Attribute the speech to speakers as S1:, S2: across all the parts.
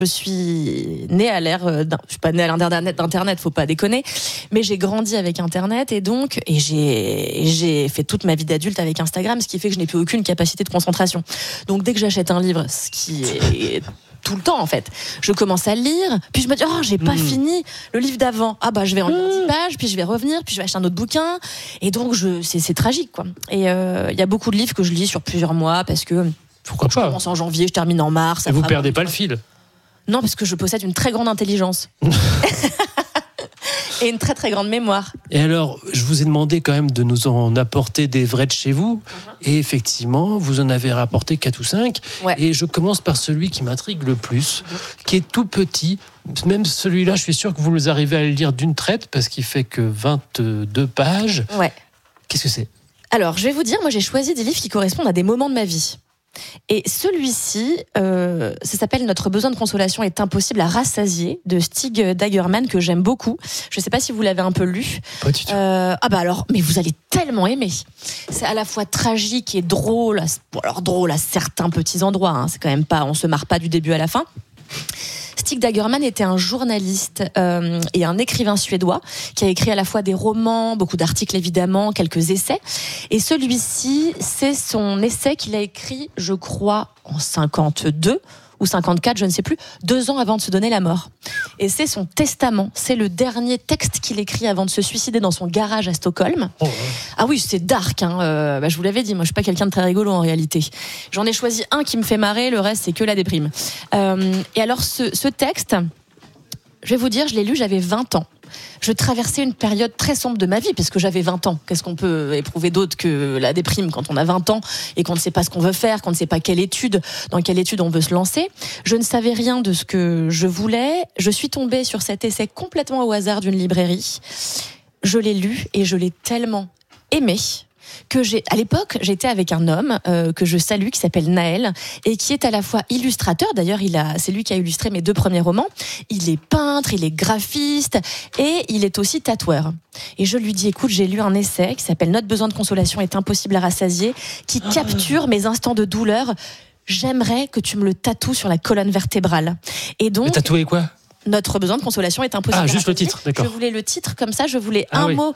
S1: Je suis née à l'ère, je suis pas née à l'ère d'Internet, faut pas déconner, mais j'ai grandi avec Internet et j'ai fait toute ma vie d'adulte avec Instagram, ce qui fait que je n'ai plus aucune capacité de concentration. Donc dès que j'achète un livre, ce qui est tout le temps en fait, je commence à lire, puis je me dis j'ai pas fini le livre d'avant. Je vais en lire 10 pages, puis je vais revenir, puis je vais acheter un autre bouquin, et donc c'est tragique quoi. Et il y a beaucoup de livres que je lis sur plusieurs mois parce que
S2: pourquoi pas.
S1: Je commence en janvier, je termine en mars.
S2: Et vous perdez pas le fil?
S1: Non, parce que je possède une très grande intelligence. Et une très très grande mémoire.
S2: Et alors, je vous ai demandé quand même de nous en apporter des vrais de chez vous. Et effectivement, vous en avez rapporté 4 ou 5.
S1: Ouais.
S2: Et je commence par celui qui m'intrigue le plus, qui est tout petit. Même celui-là, je suis sûr que vous arrivez à le lire d'une traite, parce qu'il fait que 22 pages.
S1: Ouais.
S2: Qu'est-ce que c'est?
S1: Alors, je vais vous dire, moi j'ai choisi des livres qui correspondent à des moments de ma vie. Et celui-ci, ça s'appelle Notre besoin de consolation est impossible à rassasier, de Stig Dagerman, que j'aime beaucoup. Je ne sais pas si vous l'avez un peu lu.
S2: Pas du tout.
S1: Alors, mais vous allez tellement aimer. C'est à la fois tragique et drôle. Alors drôle à certains petits endroits. C'est quand même pas, on se marre pas du début à la fin. Stig Dagerman était un journaliste et un écrivain suédois qui a écrit à la fois des romans, beaucoup d'articles évidemment, quelques essais. Et celui-ci, c'est son essai qu'il a écrit, je crois, en 52 ou 54, je ne sais plus, 2 ans avant de se donner la mort. Et c'est son testament, c'est le dernier texte qu'il écrit avant de se suicider dans son garage à Stockholm. Oh ouais. Ah oui, c'est dark, je vous l'avais dit, moi je suis pas quelqu'un de très rigolo en réalité. J'en ai choisi un qui me fait marrer, le reste c'est que la déprime. Et alors ce texte, je vais vous dire, je l'ai lu, j'avais 20 ans. Je traversais une période très sombre de ma vie, parce que j'avais 20 ans. Qu'est-ce qu'on peut éprouver d'autre que la déprime quand on a 20 ans et qu'on ne sait pas ce qu'on veut faire, qu'on ne sait pas dans quelle étude on veut se lancer? Je ne savais rien de ce que je voulais. Je suis tombée sur cet essai complètement au hasard d'une librairie. Je l'ai lu et je l'ai tellement aimé que à l'époque, j'étais avec un homme que je salue, qui s'appelle Naël, et qui est à la fois illustrateur. D'ailleurs, c'est lui qui a illustré mes 2 premiers romans. Il est peintre, il est graphiste, et il est aussi tatoueur. Et je lui dis, écoute, j'ai lu un essai qui s'appelle Notre besoin de consolation est impossible à rassasier, qui capture mes instants de douleur. J'aimerais que tu me le tatoues sur la colonne vertébrale. Et donc,
S2: mais tatouer quoi?
S1: Notre besoin de consolation est impossible.
S2: Juste le titre, d'accord.
S1: Je voulais le titre comme ça, je voulais un mot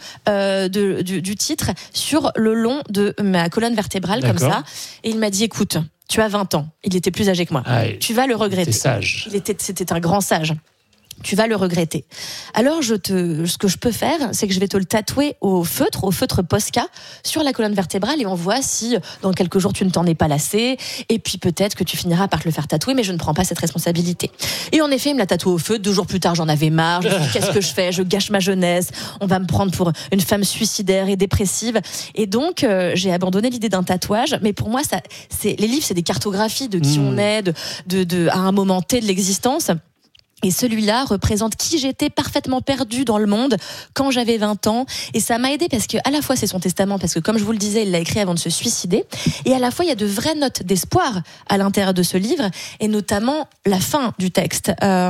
S1: du titre sur le long de ma colonne vertébrale, d'accord, comme ça. Et il m'a dit, écoute, tu as 20 ans. Il était plus âgé que moi. Tu vas le regretter.
S2: C'était sage.
S1: C'était un grand sage. Tu vas le regretter. Alors, ce que je peux faire, c'est que je vais te le tatouer au feutre Posca, sur la colonne vertébrale, et on voit si, dans quelques jours, tu ne t'en es pas lassé, et puis peut-être que tu finiras par te le faire tatouer, mais je ne prends pas cette responsabilité. Et en effet, il me l'a tatoué au feutre. 2 jours plus tard, j'en avais marre. Je me suis dit, qu'est-ce que je fais? Je gâche ma jeunesse. On va me prendre pour une femme suicidaire et dépressive. Et donc, j'ai abandonné l'idée d'un tatouage. Mais pour moi, les livres, c'est des cartographies de qui on est, à un moment T de l'existence. Et celui-là représente qui j'étais, parfaitement perdue dans le monde quand j'avais 20 ans. Et ça m'a aidée parce que, à la fois, c'est son testament, parce que, comme je vous le disais, il l'a écrit avant de se suicider. Et à la fois, il y a de vraies notes d'espoir à l'intérieur de ce livre, et notamment la fin du texte.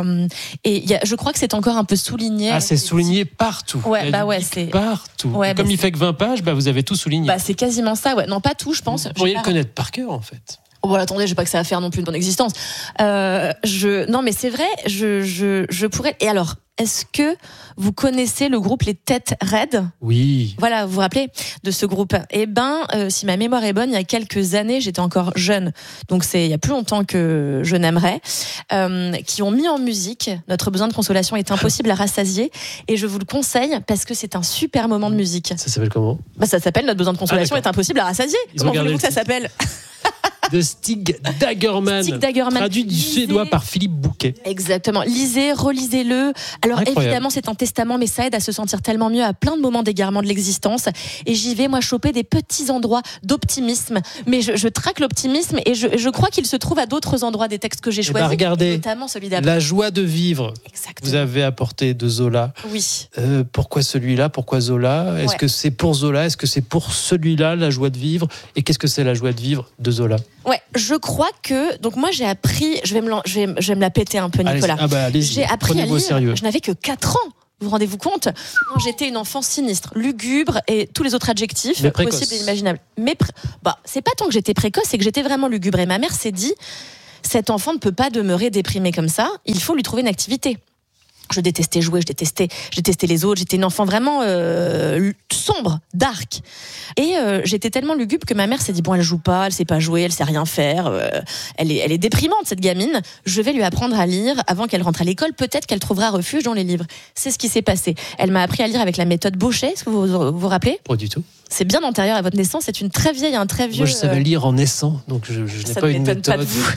S1: Je crois que c'est encore un peu souligné.
S2: C'est souligné partout.
S1: Ouais, c'est
S2: partout.
S1: Ouais,
S2: comme il fait que 20 pages, vous avez tout souligné.
S1: C'est quasiment ça, ouais. Non, pas tout, je pense.
S2: Vous pourriez le connaître par cœur, en fait.
S1: Attendez, j'ai pas que ça à faire non plus de mon existence. Non, mais c'est vrai, je pourrais. Et alors, est-ce que vous connaissez le groupe Les Têtes Raides?
S2: Oui.
S1: Voilà, vous vous rappelez de ce groupe? Si ma mémoire est bonne, il y a quelques années, j'étais encore jeune, donc c'est il y a plus longtemps que je n'aimerais, qui ont mis en musique Notre besoin de consolation est impossible à rassasier, et je vous le conseille parce que c'est un super moment de musique.
S2: Ça s'appelle comment?
S1: Ça s'appelle Notre besoin de consolation est impossible à rassasier. Comment voulez-vous que ça s'appelle?
S2: De Stig Dagerman, traduit du suédois par Philippe Bouquet.
S1: Exactement. Lisez, relisez-le. Alors évidemment, c'est un testament, mais ça aide à se sentir tellement mieux à plein de moments d'égarement de l'existence. Et j'y vais, moi, choper des petits endroits d'optimisme. Mais je traque l'optimisme, et je crois qu'il se trouve à d'autres endroits des textes que j'ai choisis.
S2: Regardez,
S1: notamment celui d'après.
S2: La joie de vivre.
S1: Exactement.
S2: Vous avez apporté de Zola.
S1: Oui.
S2: Pourquoi celui-là? Pourquoi Zola? Est-ce que c'est pour Zola? Est-ce que c'est pour celui-là, la joie de vivre? Et qu'est-ce que c'est la joie de vivre de Zola?
S1: Ouais, je crois que... Donc moi, j'ai appris... Je vais me la péter un peu, Nicolas.
S2: Allez-y.
S1: J'ai appris à lire.
S2: Sérieux.
S1: Je n'avais que 4 ans. Vous rendez-vous compte? Non, j'étais une enfant sinistre, lugubre et tous les autres adjectifs possibles et imaginables. Mais c'est pas tant que j'étais précoce, c'est que j'étais vraiment lugubre. Et ma mère s'est dit... cet enfant ne peut pas demeurer déprimé comme ça, il faut lui trouver une activité. Je détestais jouer, je détestais les autres, j'étais une enfant vraiment sombre, dark. Et j'étais tellement lugubre que ma mère s'est dit, bon, elle joue pas, elle sait pas jouer, elle sait rien faire, elle est déprimante cette gamine, je vais lui apprendre à lire avant qu'elle rentre à l'école, peut-être qu'elle trouvera refuge dans les livres. C'est ce qui s'est passé. Elle m'a appris à lire avec la méthode Bochet, est-ce que vous vous rappelez ?
S2: Pas du tout.
S1: C'est bien antérieur à votre naissance, c'est une très vieille, un très vieux...
S2: Moi, je savais lire en naissant, donc je n'ai pas une méthode.
S1: Pas de vous.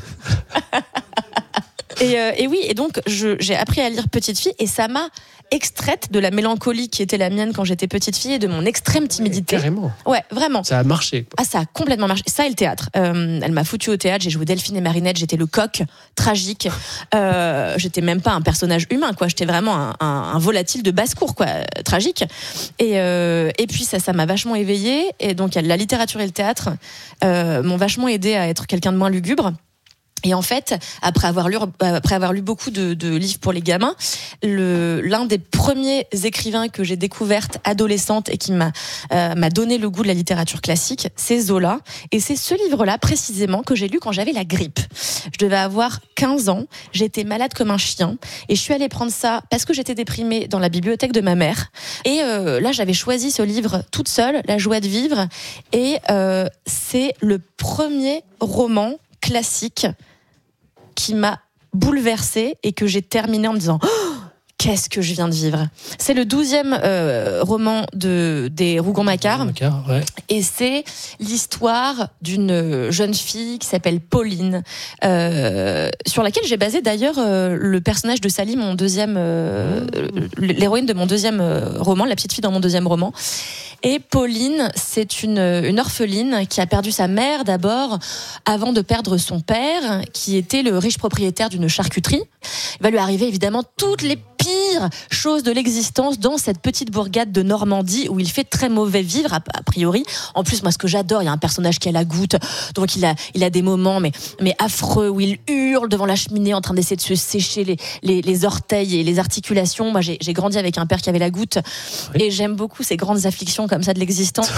S1: Et oui, et donc j'ai appris à lire petite fille et ça m'a extraite de la mélancolie qui était la mienne quand j'étais petite fille et de mon extrême timidité.
S2: Carrément.
S1: Ouais, vraiment.
S2: Ça a marché.
S1: Ah, ça a complètement marché. Ça et le théâtre. Elle m'a foutu au théâtre, j'ai joué Delphine et Marinette, j'étais le coq, tragique. J'étais même pas un personnage humain, quoi. J'étais vraiment un volatile de basse-cour, quoi, tragique. Et puis ça m'a vachement éveillée. Et donc la littérature et le théâtre m'ont vachement aidé à être quelqu'un de moins lugubre. Et en fait, après avoir lu beaucoup de livres pour les gamins, l'un des premiers écrivains que j'ai découverte adolescente et qui m'a donné le goût de la littérature classique, c'est Zola. Et c'est ce livre-là, précisément, que j'ai lu quand j'avais la grippe. Je devais avoir 15 ans, j'étais malade comme un chien, et je suis allée prendre ça parce que j'étais déprimée dans la bibliothèque de ma mère. Et là, j'avais choisi ce livre toute seule, La joie de vivre, et c'est le premier roman classique qui m'a bouleversée et que j'ai terminé en me disant qu'est-ce que je viens de vivre. C'est le 12e roman des Rougon-Macquart.
S2: Ouais.
S1: Et c'est l'histoire d'une jeune fille qui s'appelle Pauline, sur laquelle j'ai basé d'ailleurs le personnage de Sally, l'héroïne de mon deuxième roman, la petite fille dans mon deuxième roman. Et Pauline, c'est une orpheline qui a perdu sa mère d'abord, avant de perdre son père, qui était le riche propriétaire d'une charcuterie. Il va lui arriver évidemment toutes les pires choses de l'existence dans cette petite bourgade de Normandie où il fait très mauvais vivre a priori. En plus, moi, ce que j'adore, il y a un personnage qui a la goutte, donc il a des moments mais affreux où il hurle devant la cheminée en train d'essayer de se sécher les orteils et les articulations. Moi, j'ai grandi avec un père qui avait la goutte, oui. Et j'aime beaucoup ces grandes afflictions comme ça de l'existence.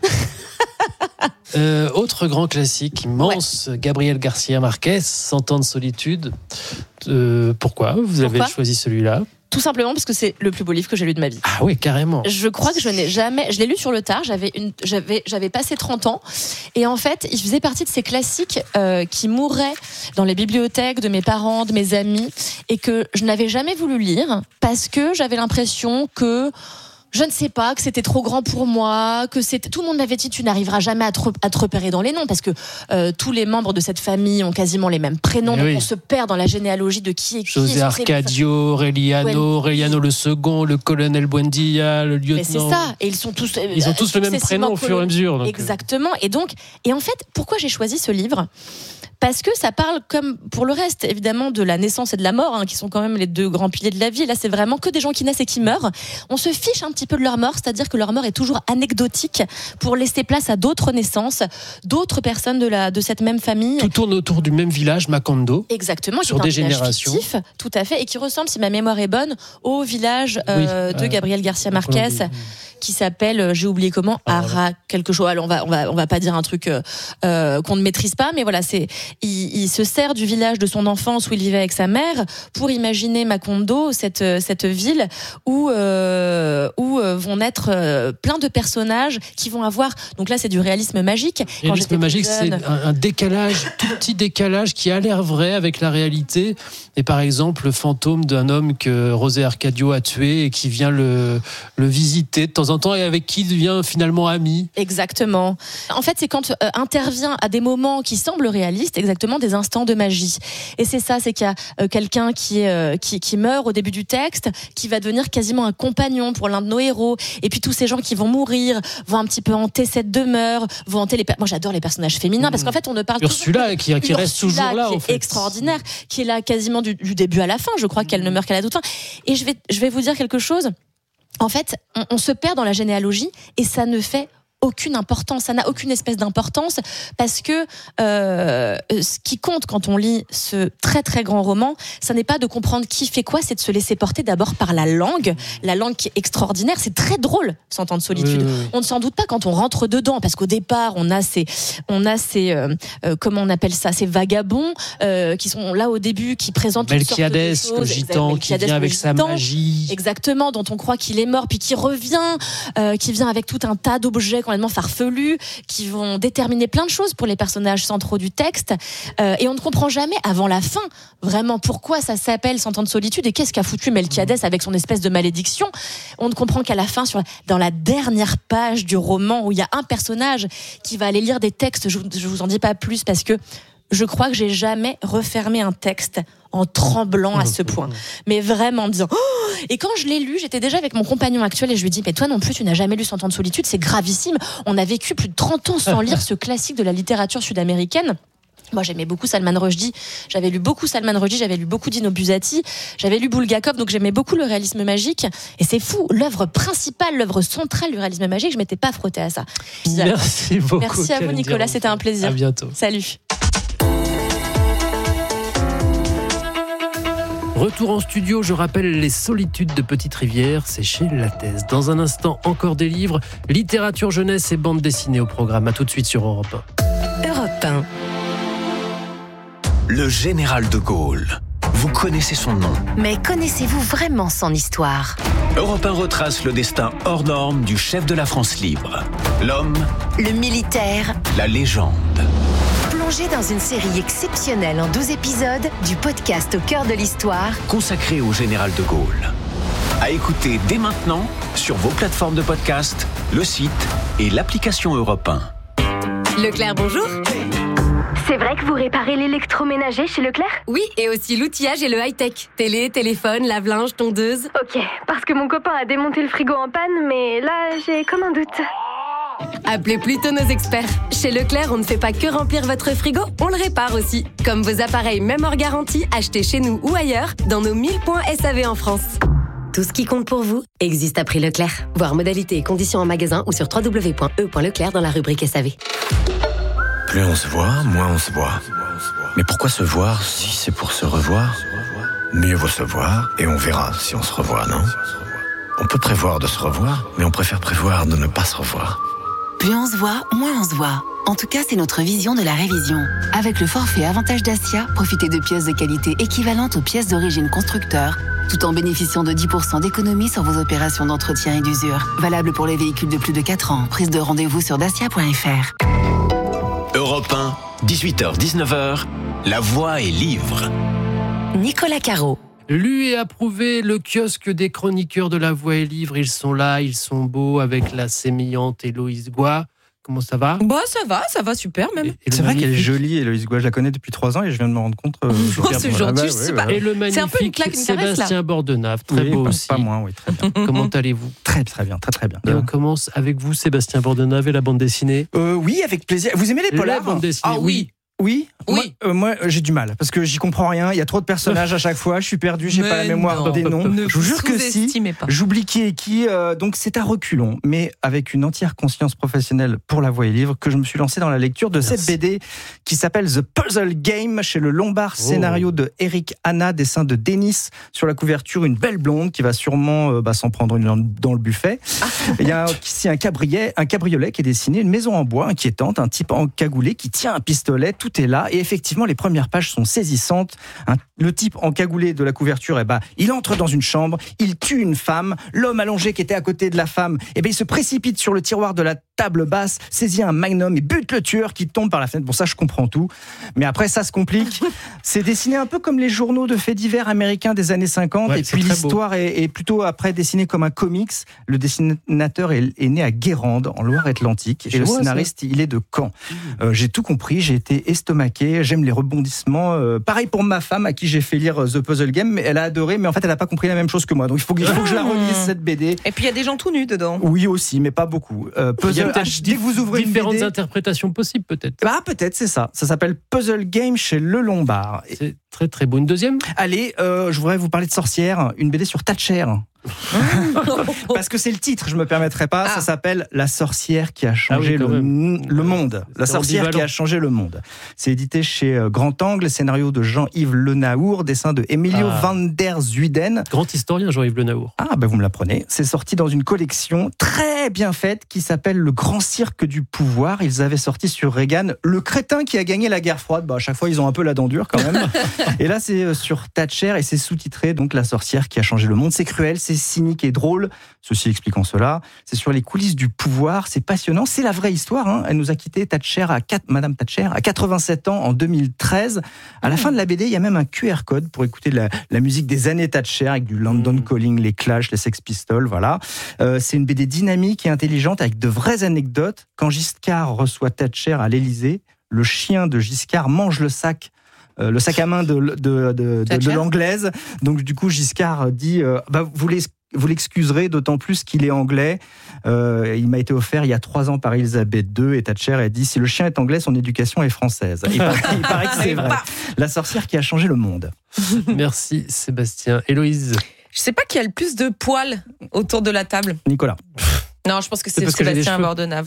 S2: Autre grand classique immense, ouais. Gabriel Garcia Marquez, 100 ans de solitude. Pourquoi vous avez choisi celui-là ?
S1: Tout simplement parce que c'est le plus beau livre que j'ai lu de ma vie.
S2: Ah oui, carrément.
S1: Je crois que je l'ai lu sur le tard, j'avais passé 30 ans, et en fait, il faisait partie de ces classiques qui mouraient dans les bibliothèques de mes parents, de mes amis, et que je n'avais jamais voulu lire, parce que j'avais l'impression que je ne sais pas, que c'était trop grand pour moi, tout le monde m'avait dit tu n'arriveras jamais à te repérer dans les noms, parce que tous les membres de cette famille ont quasiment les mêmes prénoms, donc on se perd dans la généalogie de qui est qui.
S2: José Arcadio, Aureliano le second, le colonel Buendia, le lieutenant.
S1: Mais c'est ça, et ils ont tous
S2: le même prénom au fur et à mesure. Donc.
S1: Exactement, et en fait, pourquoi j'ai choisi ce livre ? Parce que ça parle, comme pour le reste, évidemment, de la naissance et de la mort, qui sont quand même les deux grands piliers de la vie. Là, c'est vraiment que des gens qui naissent et qui meurent. On se fiche un petit peu de leur mort, c'est-à-dire que leur mort est toujours anecdotique pour laisser place à d'autres naissances, d'autres personnes de cette même famille.
S2: Tout tourne autour du même village, Macondo.
S1: Exactement.
S2: Sur des générations.
S1: Fictif, tout à fait, et qui ressemble, si ma mémoire est bonne, au village de Gabriel Garcia Marquez. Qui s'appelle, j'ai oublié comment, Ara quelque chose. Alors on va pas dire un truc qu'on ne maîtrise pas, mais voilà, il se sert du village de son enfance où il vivait avec sa mère pour imaginer Macondo, cette ville où vont naître plein de personnages qui vont avoir. Donc là, c'est du réalisme magique.
S2: Le réalisme magique, c'est un décalage, tout petit décalage qui a l'air vrai avec la réalité. Et par exemple, le fantôme d'un homme que José Arcadio a tué et qui vient le visiter de temps en temps et avec qui il devient finalement ami.
S1: Exactement. En fait, c'est quand intervient à des moments qui semblent réalistes, exactement des instants de magie. Et c'est ça, c'est qu'il y a quelqu'un qui meurt au début du texte, qui va devenir quasiment un compagnon pour l'un de nos héros. Et puis tous ces gens qui vont mourir vont un petit peu hanter cette demeure, vont hanter moi, j'adore les personnages féminins parce qu'en fait, on ne parle
S2: Ursula qui reste toujours là,
S1: qui
S2: en fait.
S1: Est extraordinaire, qui est là quasiment du début à la fin. Je crois qu'elle ne meurt qu'à la toute fin. Et je vais vous dire quelque chose. En fait, on se perd dans la généalogie et ça ne fait aucune importance. Ça n'a aucune espèce d'importance parce que ce qui compte quand on lit ce très très grand roman, ça n'est pas de comprendre qui fait quoi, c'est de se laisser porter d'abord par la langue qui est extraordinaire. C'est très drôle, 100 ans de solitude.
S2: Oui.
S1: On ne s'en doute pas quand on rentre dedans, parce qu'au départ, on a ces comment on appelle ça, ces vagabonds qui sont là au début, qui présentent
S2: Melchiades,
S1: toutes sortes de choses.
S2: le gitan, qui vient avec sa magie.
S1: Exactement, dont on croit qu'il est mort, puis qui revient, qui vient avec tout un tas d'objets complètement farfelus, qui vont déterminer plein de choses pour les personnages centraux du texte. Et on ne comprend jamais, avant la fin, vraiment pourquoi ça s'appelle 100 ans de solitude et qu'est-ce qu'a foutu Melchiades avec son espèce de malédiction. On ne comprend qu'à la fin, dans la dernière page du roman, où il y a un personnage qui va aller lire des textes. Je vous en dis pas plus parce que je crois que j'ai jamais refermé un texte en tremblant à ce point. Mais vraiment en disant... Oh, et quand je l'ai lu, j'étais déjà avec mon compagnon actuel et je lui dis, mais toi non plus, tu n'as jamais lu 100 ans de solitude, c'est gravissime. On a vécu plus de 30 ans sans lire ce classique de la littérature sud-américaine. Moi, j'aimais beaucoup Salman Rushdie. J'avais lu beaucoup Salman Rushdie, j'avais lu beaucoup Dino Buzzati, j'avais lu Bulgakov, donc j'aimais beaucoup le réalisme magique. Et c'est fou, l'œuvre principale, l'œuvre centrale du réalisme magique, je m'étais pas frottée à ça. Puis,
S2: merci beaucoup.
S1: Merci à vous, Nicolas, c'était un plaisir.
S2: À bientôt.
S1: Salut.
S2: Retour en studio, je rappelle Les Solitudes de Petite Rivière, c'est chez Lattès. Dans un instant, encore des livres, littérature jeunesse et bande dessinée au programme. À tout de suite sur Europe 1.
S3: Europe 1.
S4: Le général de Gaulle. Vous connaissez son nom.
S3: Mais connaissez-vous vraiment son histoire ?
S4: Europe 1 retrace le destin hors norme du chef de la France libre. L'homme,
S3: le militaire,
S4: la légende.
S3: Plongez dans une série exceptionnelle en 12 épisodes du podcast Au cœur de l'histoire,
S4: consacré au général de Gaulle. À écouter dès maintenant sur vos plateformes de podcast, le site et l'application Europe 1.
S5: Leclerc, bonjour.
S6: C'est vrai que vous réparez l'électroménager chez Leclerc ?
S5: Oui, et aussi l'outillage et le high-tech. Télé, téléphone, lave-linge, tondeuse.
S6: Ok, parce que mon copain a démonté le frigo en panne, mais là, j'ai comme un doute.
S5: Appelez plutôt nos experts. Chez Leclerc, on ne fait pas que remplir votre frigo, on le répare aussi. Comme vos appareils, même hors garantie, achetés chez nous ou ailleurs, dans nos 1000 points SAV en France. Tout ce qui compte pour vous existe à prix Leclerc. Voir modalités et conditions en magasin ou sur www.e.leclerc dans la rubrique SAV.
S7: Plus on se voit, moins on se voit. Mais pourquoi se voir si c'est pour se revoir ? Mieux vaut se voir et on verra si on se revoit, non ? On peut prévoir de se revoir, mais on préfère prévoir de ne pas se revoir.
S8: Plus on se voit, moins on se voit. En tout cas, c'est notre vision de la révision. Avec le forfait Avantage Dacia, profitez de pièces de qualité équivalentes aux pièces d'origine constructeur, tout en bénéficiant de 10% d'économie sur vos opérations d'entretien et d'usure. Valable pour les véhicules de plus de 4 ans. Prise de rendez-vous sur dacia.fr.
S4: Europe 1, 18h-19h, La Voix est livre.
S3: Nicolas Caro.
S2: Lu et approuvé, le kiosque des chroniqueurs de La Voix et Livre. Ils sont là, ils sont beaux, avec la sémillante Héloïse Goua. Comment ça va ?
S9: Bah ça va super même.
S2: Et
S10: c'est vrai qu'elle est jolie, Héloïse Goua, je la connais depuis 3 ans et je viens de me rendre compte.
S9: C'est gentil, je sais pas.
S2: Et le
S9: C'est un peu une
S2: magnifique
S9: claque, une caresse,
S2: Sébastien
S9: là.
S2: Bordenave, très beau aussi.
S10: Pas moins, oui, très bien.
S2: Comment allez-vous ?
S10: Très bien.
S2: Et on commence avec vous, Sébastien Bordenave, et la bande dessinée.
S10: Oui, avec plaisir. Vous aimez les polars ?
S2: La bande dessinée,
S9: Ah oui.
S10: Oui.
S9: Oui.
S10: Moi, j'ai du mal parce que j'y comprends rien. Il y a trop de personnages à chaque fois. Je suis perdu. J'ai pas la mémoire des noms. Je vous jure que si.
S9: Pas.
S10: J'oublie qui est qui. Donc c'est à reculons, mais avec une entière conscience professionnelle pour La Voix et Livre que je me suis lancé dans la lecture de cette BD qui s'appelle The Puzzle Game chez le Lombard. Scénario de Eric Hanna, dessin de Denis. Sur la couverture, une belle blonde qui va sûrement s'en prendre une dans le buffet. Il y a ici un cabriolet qui est dessiné, une maison en bois inquiétante, un type encagoulé qui tient un pistolet. Tout est là et effectivement les premières pages sont saisissantes. Le type encagoulé de la couverture, il entre dans une chambre, il tue une femme, l'homme allongé qui était à côté de la femme, il se précipite sur le tiroir de la table basse, saisit un magnum et bute le tueur qui tombe par la fenêtre. Bon, ça je comprends tout, mais après ça se complique. C'est dessiné un peu comme les journaux de faits divers américains des années 50, et puis l'histoire est plutôt après dessinée comme un comics. Le dessinateur est né à Guérande en Loire-Atlantique et le scénariste il est de Caen. J'ai tout compris, j'ai été estomaqué, j'aime les rebondissements. Pareil pour ma femme à qui j'ai fait lire The Puzzle Game, mais elle a adoré, mais en fait elle n'a pas compris la même chose que moi. Donc il faut que je la relise cette BD.
S9: Et puis il y a des gens tout nus dedans.
S10: Oui aussi, mais pas beaucoup. Puzzle, dès que vous ouvrez
S2: différentes
S10: une BD,
S2: interprétations possibles peut-être.
S10: Peut-être c'est ça. Ça s'appelle Puzzle Game chez Le Lombard.
S2: C'est très très beau. Une deuxième ?
S10: Allez, je voudrais vous parler de Sorcière, une BD sur Thatcher. Parce que c'est le titre, je me permettrai pas. Ça s'appelle La sorcière qui a changé le monde. La sorcière qui a changé le monde. C'est édité chez Grand Angle, scénario de Jean-Yves Le Naour, dessin de Emilio van der Zuyden.
S2: Grand historien, Jean-Yves Le Naour.
S10: Vous me l'apprenez. C'est sorti dans une collection très bien faite qui s'appelle Le Grand Cirque du Pouvoir. Ils avaient sorti sur Reagan Le crétin qui a gagné la guerre froide. À chaque fois, ils ont un peu la dent dure quand même. Et là, c'est sur Thatcher et c'est sous-titré, donc La sorcière qui a changé le monde. C'est cruel, c'est cynique et drôle. Ceci expliquant cela. C'est sur les coulisses du pouvoir. C'est passionnant. C'est la vraie histoire. Elle nous a quitté, Madame Thatcher, à 87 ans en 2013. À la fin de la BD, il y a même un QR code pour écouter la musique des années Thatcher avec du London Calling, les Clash, les Sex Pistols. Voilà. C'est une BD dynamique et intelligente avec de vraies anecdotes. Quand Giscard reçoit Thatcher à l'Élysée, le chien de Giscard mange le sac à main de l'anglaise. Donc du coup, Giscard dit vous l'excuserez, d'autant plus qu'il est anglais. Il m'a été offert il y a 3 ans par Elisabeth II, et Thatcher a dit si le chien est anglais, son éducation est française. Il paraît que c'est vrai. La sorcière qui a changé le monde.
S2: Merci Sébastien. Héloïse.
S9: Je sais pas qui a le plus de poils autour de la table.
S10: Nicolas.
S9: Non, je pense que c'est Sébastien Bordenave.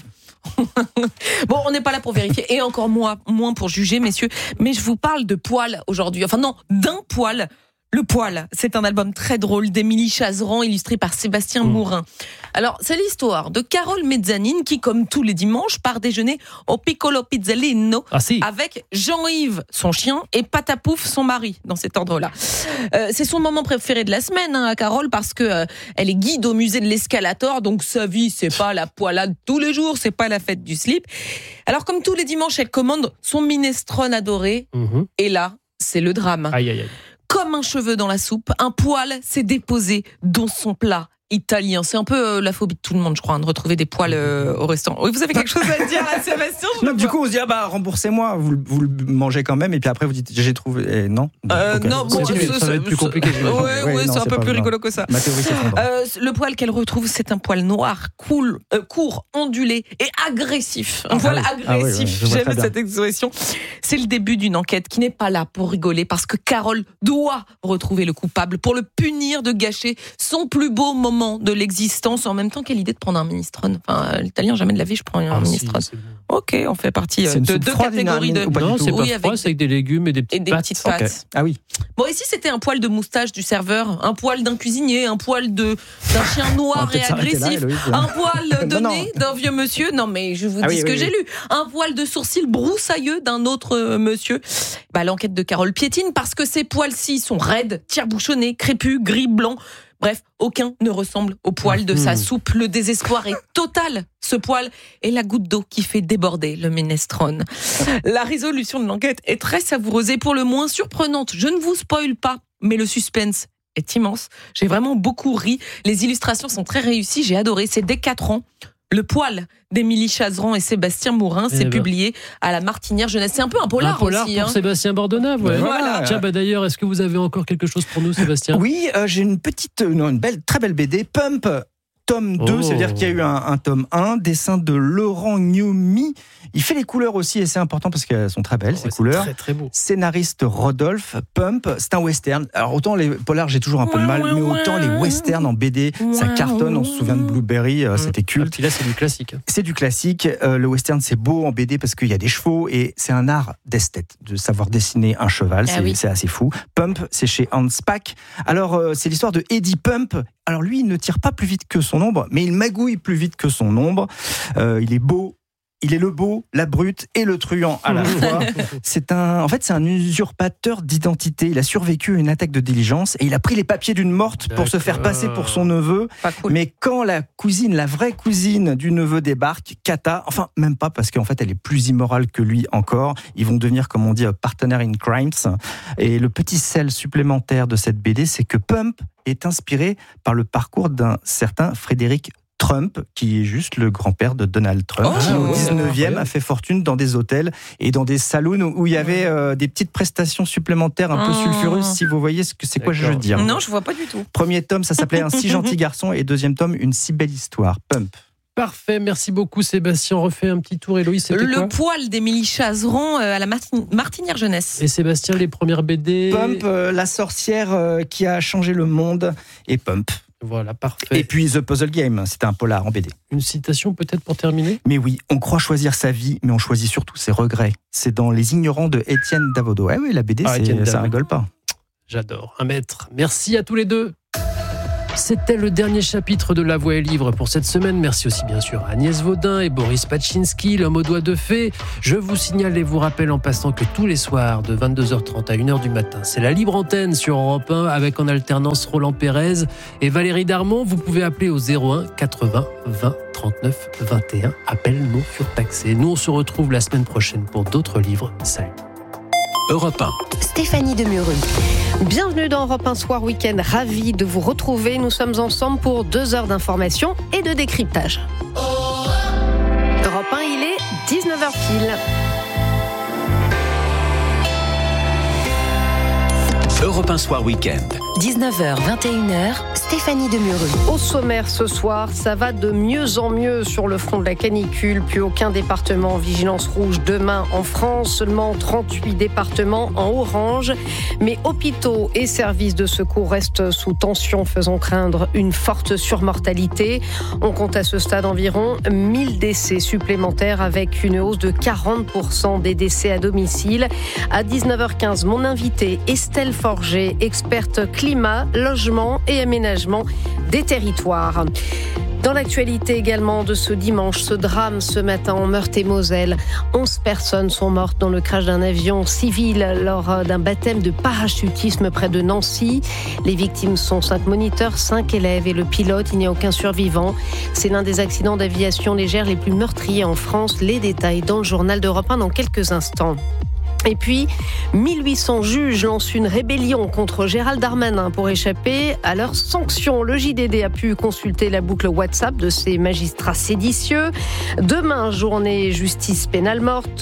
S9: Bon, on n'est pas là pour vérifier, et encore moins pour juger, messieurs, mais je vous parle de poils aujourd'hui. Enfin non, d'un poil. Le poil, c'est un album très drôle d'Émilie Chazeran, illustré par Sébastien Mourin. Alors, c'est l'histoire de Carole Mezzanine qui, comme tous les dimanches, part déjeuner au Piccolo Pizzolino avec Jean-Yves, son chien, et Patapouf, son mari, dans cet ordre-là. C'est son moment préféré de la semaine, à Carole, parce que elle est guide au musée de l'Escalator, donc sa vie, c'est pas la poilade tous les jours, c'est pas la fête du slip. Alors, comme tous les dimanches, elle commande son minestrone adoré, et là, c'est le drame.
S2: Aïe, aïe, aïe.
S9: Comme un cheveu dans la soupe, un poil s'est déposé dans son plat italien. C'est un peu la phobie de tout le monde, je crois, de retrouver des poils au restaurant. Oui, vous avez quelque chose à dire à Sébastien?
S10: Non, du coup, on se dit remboursez-moi. Vous le mangez quand même, et puis après vous dites j'ai trouvé. Non.
S9: Non, bon,
S2: ça va être plus compliqué.
S9: Oui, c'est un peu plus rigolo que ça.
S10: Ma théorie s'effondre.
S9: Le poil qu'elle retrouve, c'est un poil noir, court, ondulé et agressif. Un poil agressif.
S10: Oui,
S9: j'aime cette expression. C'est le début d'une enquête qui n'est pas là pour rigoler, parce que Carole doit retrouver le coupable pour le punir de gâcher son plus beau moment de l'existence, en même temps. Quelle idée de prendre un minestrone. Enfin, l'italien, jamais de la vie, je prends un minestrone. Ok, on fait partie de deux catégories de...
S2: Non, c'est pas froid, c'est avec des légumes et des petites pâtes.
S9: Okay.
S10: Ah oui.
S9: Bon, ici, c'était un poil de moustache du serveur, un poil d'un cuisinier, un poil d'un chien noir et agressif, un poil de nez d'un vieux monsieur. Non, mais je vous dis ce que j'ai lu. Un poil de sourcil broussailleux d'un autre monsieur. L'enquête de Carole piétine parce que ces poils-ci sont raides, tire-bouchonnés, crépus, gris, blancs. Bref, aucun ne ressemble au poil de sa soupe. Le désespoir est total. Ce poil est la goutte d'eau qui fait déborder le minestrone. La résolution de l'enquête est très savoureuse et pour le moins surprenante. Je ne vous spoile pas, mais le suspense est immense. J'ai vraiment beaucoup ri. Les illustrations sont très réussies. J'ai adoré. C'est dès 4 ans. Le poil d'Émilie Chazeran et Sébastien Mourin, c'est publié à la Martinière Jeunesse. C'est un peu un polar aussi.
S2: Pour Sébastien Bordenave. Ouais.
S9: Voilà.
S2: Tiens, d'ailleurs, est-ce que vous avez encore quelque chose pour nous, Sébastien?
S10: Oui, j'ai une très belle BD, Pump, tome 2, c'est-à-dire qu'il y a eu un tome 1, dessin de Laurent Gnomi. Il fait les couleurs aussi, et c'est important parce qu'elles sont très belles, ces couleurs.
S2: Très, très beau.
S10: Scénariste Rodolphe. Pump, c'est un western. Alors autant les polars, j'ai toujours un peu de mal, mais autant les westerns en BD, ça cartonne. On se souvient de Blueberry, c'était culte.
S2: Puis là, c'est du classique.
S10: C'est du classique. Le western, c'est beau en BD parce qu'il y a des chevaux, et c'est un art d'esthète, de savoir dessiner un cheval. C'est assez fou. Pump, c'est chez Hans Pak. Alors, c'est l'histoire de Eddie Pump. Alors lui, il ne tire pas plus vite que son ombre, mais il magouille plus vite que son ombre. Il est beau. Il est le beau, la brute et le truand à la fois. C'est un usurpateur d'identité. Il a survécu à une attaque de diligence et il a pris les papiers d'une morte pour se faire passer pour son neveu.
S9: Cool.
S10: Mais quand la vraie cousine du neveu débarque, Kata, enfin même pas, parce qu'en fait elle est plus immorale que lui encore. Ils vont devenir, comme on dit, partner in crimes. Et le petit sel supplémentaire de cette BD, c'est que Pump est inspiré par le parcours d'un certain Frédéric Trump, qui est juste le grand-père de Donald Trump, qui au 19e a fait fortune dans des hôtels et dans des saloons où il y avait des petites prestations supplémentaires un peu sulfureuses, si vous voyez ce que c'est. Quoi je veux dire.
S9: Non, je vois pas du tout.
S10: Premier tome, ça s'appelait Un si gentil garçon, et deuxième tome, Une si belle histoire. Pump.
S2: Parfait, merci beaucoup Sébastien. On refait un petit tour. Héloïse, c'était quoi?
S9: Le poil d'Émilie Chazeran à la Martinière Jeunesse.
S2: Et Sébastien, les premières BD?
S10: Pump, la sorcière qui a changé le monde, et Pump.
S2: Voilà, parfait.
S10: Et puis The Puzzle Game, c'était un polar en BD.
S2: Une citation peut-être pour terminer ?
S10: Mais oui, on croit choisir sa vie, mais on choisit surtout ses regrets. C'est dans Les Ignorants de Étienne Davodo. Ah oui, la BD, ça rigole pas.
S2: J'adore, un maître. Merci à tous les deux. C'était le dernier chapitre de La Voix est livre pour cette semaine. Merci aussi bien sûr à Agnès Vaudin et Boris Pachinski, l'homme aux doigts de fée. Je vous signale et vous rappelle en passant que tous les soirs de 22h30 à 1h du matin, c'est la libre antenne sur Europe 1 avec en alternance Roland Pérez et Valérie Darmon. Vous pouvez appeler au 01 80 20 39 21. Appel non surtaxé. Nous on se retrouve la semaine prochaine pour d'autres livres. Salut.
S4: Europe 1.
S3: Stéphanie Demureux.
S11: Bienvenue dans Europe 1 Soir Week-end, ravi de vous retrouver. Nous sommes ensemble pour 2 heures d'information et de décryptage. Europe 1, il est 19h pile.
S4: Europe 1 Soir Week-end.
S3: 19h, 21h, Stéphanie Demureux.
S11: Au sommaire ce soir, ça va de mieux en mieux sur le front de la canicule. Plus aucun département en vigilance rouge demain en France. Seulement 38 départements en orange. Mais hôpitaux et services de secours restent sous tension, faisant craindre une forte surmortalité. On compte à ce stade environ 1000 décès supplémentaires avec une hausse de 40% des décès à domicile. À 19h15, mon invité Estelle Forger, experte climat, logement et aménagement des territoires. Dans l'actualité également de ce dimanche, ce drame ce matin en Meurthe-et-Moselle. 11 personnes sont mortes dans le crash d'un avion civil lors d'un baptême de parachutisme près de Nancy. Les victimes sont 5 moniteurs, 5 élèves et le pilote. Il n'y a aucun survivant. C'est l'un des accidents d'aviation légère les plus meurtriers en France. Les détails dans le journal d'Europe 1 dans quelques instants. Et puis, 1800 juges lancent une rébellion contre Gérald Darmanin pour échapper à leurs sanctions. Le JDD a pu consulter la boucle WhatsApp de ces magistrats séditieux. Demain, journée justice pénale morte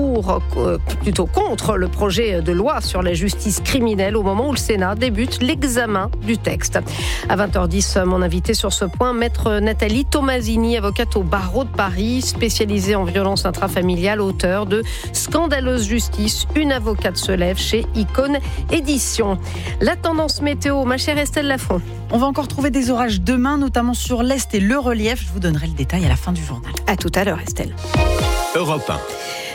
S11: contre le projet de loi sur la justice criminelle au moment où le Sénat débute l'examen du texte. À 20h10, mon invité sur ce point, maître Nathalie Tomasini, avocate au barreau de Paris, spécialisée en violence intrafamiliale, auteure de Scandaleuse justice. Une avocate se lève chez Icône Édition. La tendance météo, ma chère Estelle Lafont.
S12: On va encore trouver des orages demain, notamment sur l'Est et le relief. Je vous donnerai le détail à la fin du journal.
S11: À tout à l'heure, Estelle.
S4: Europe 1.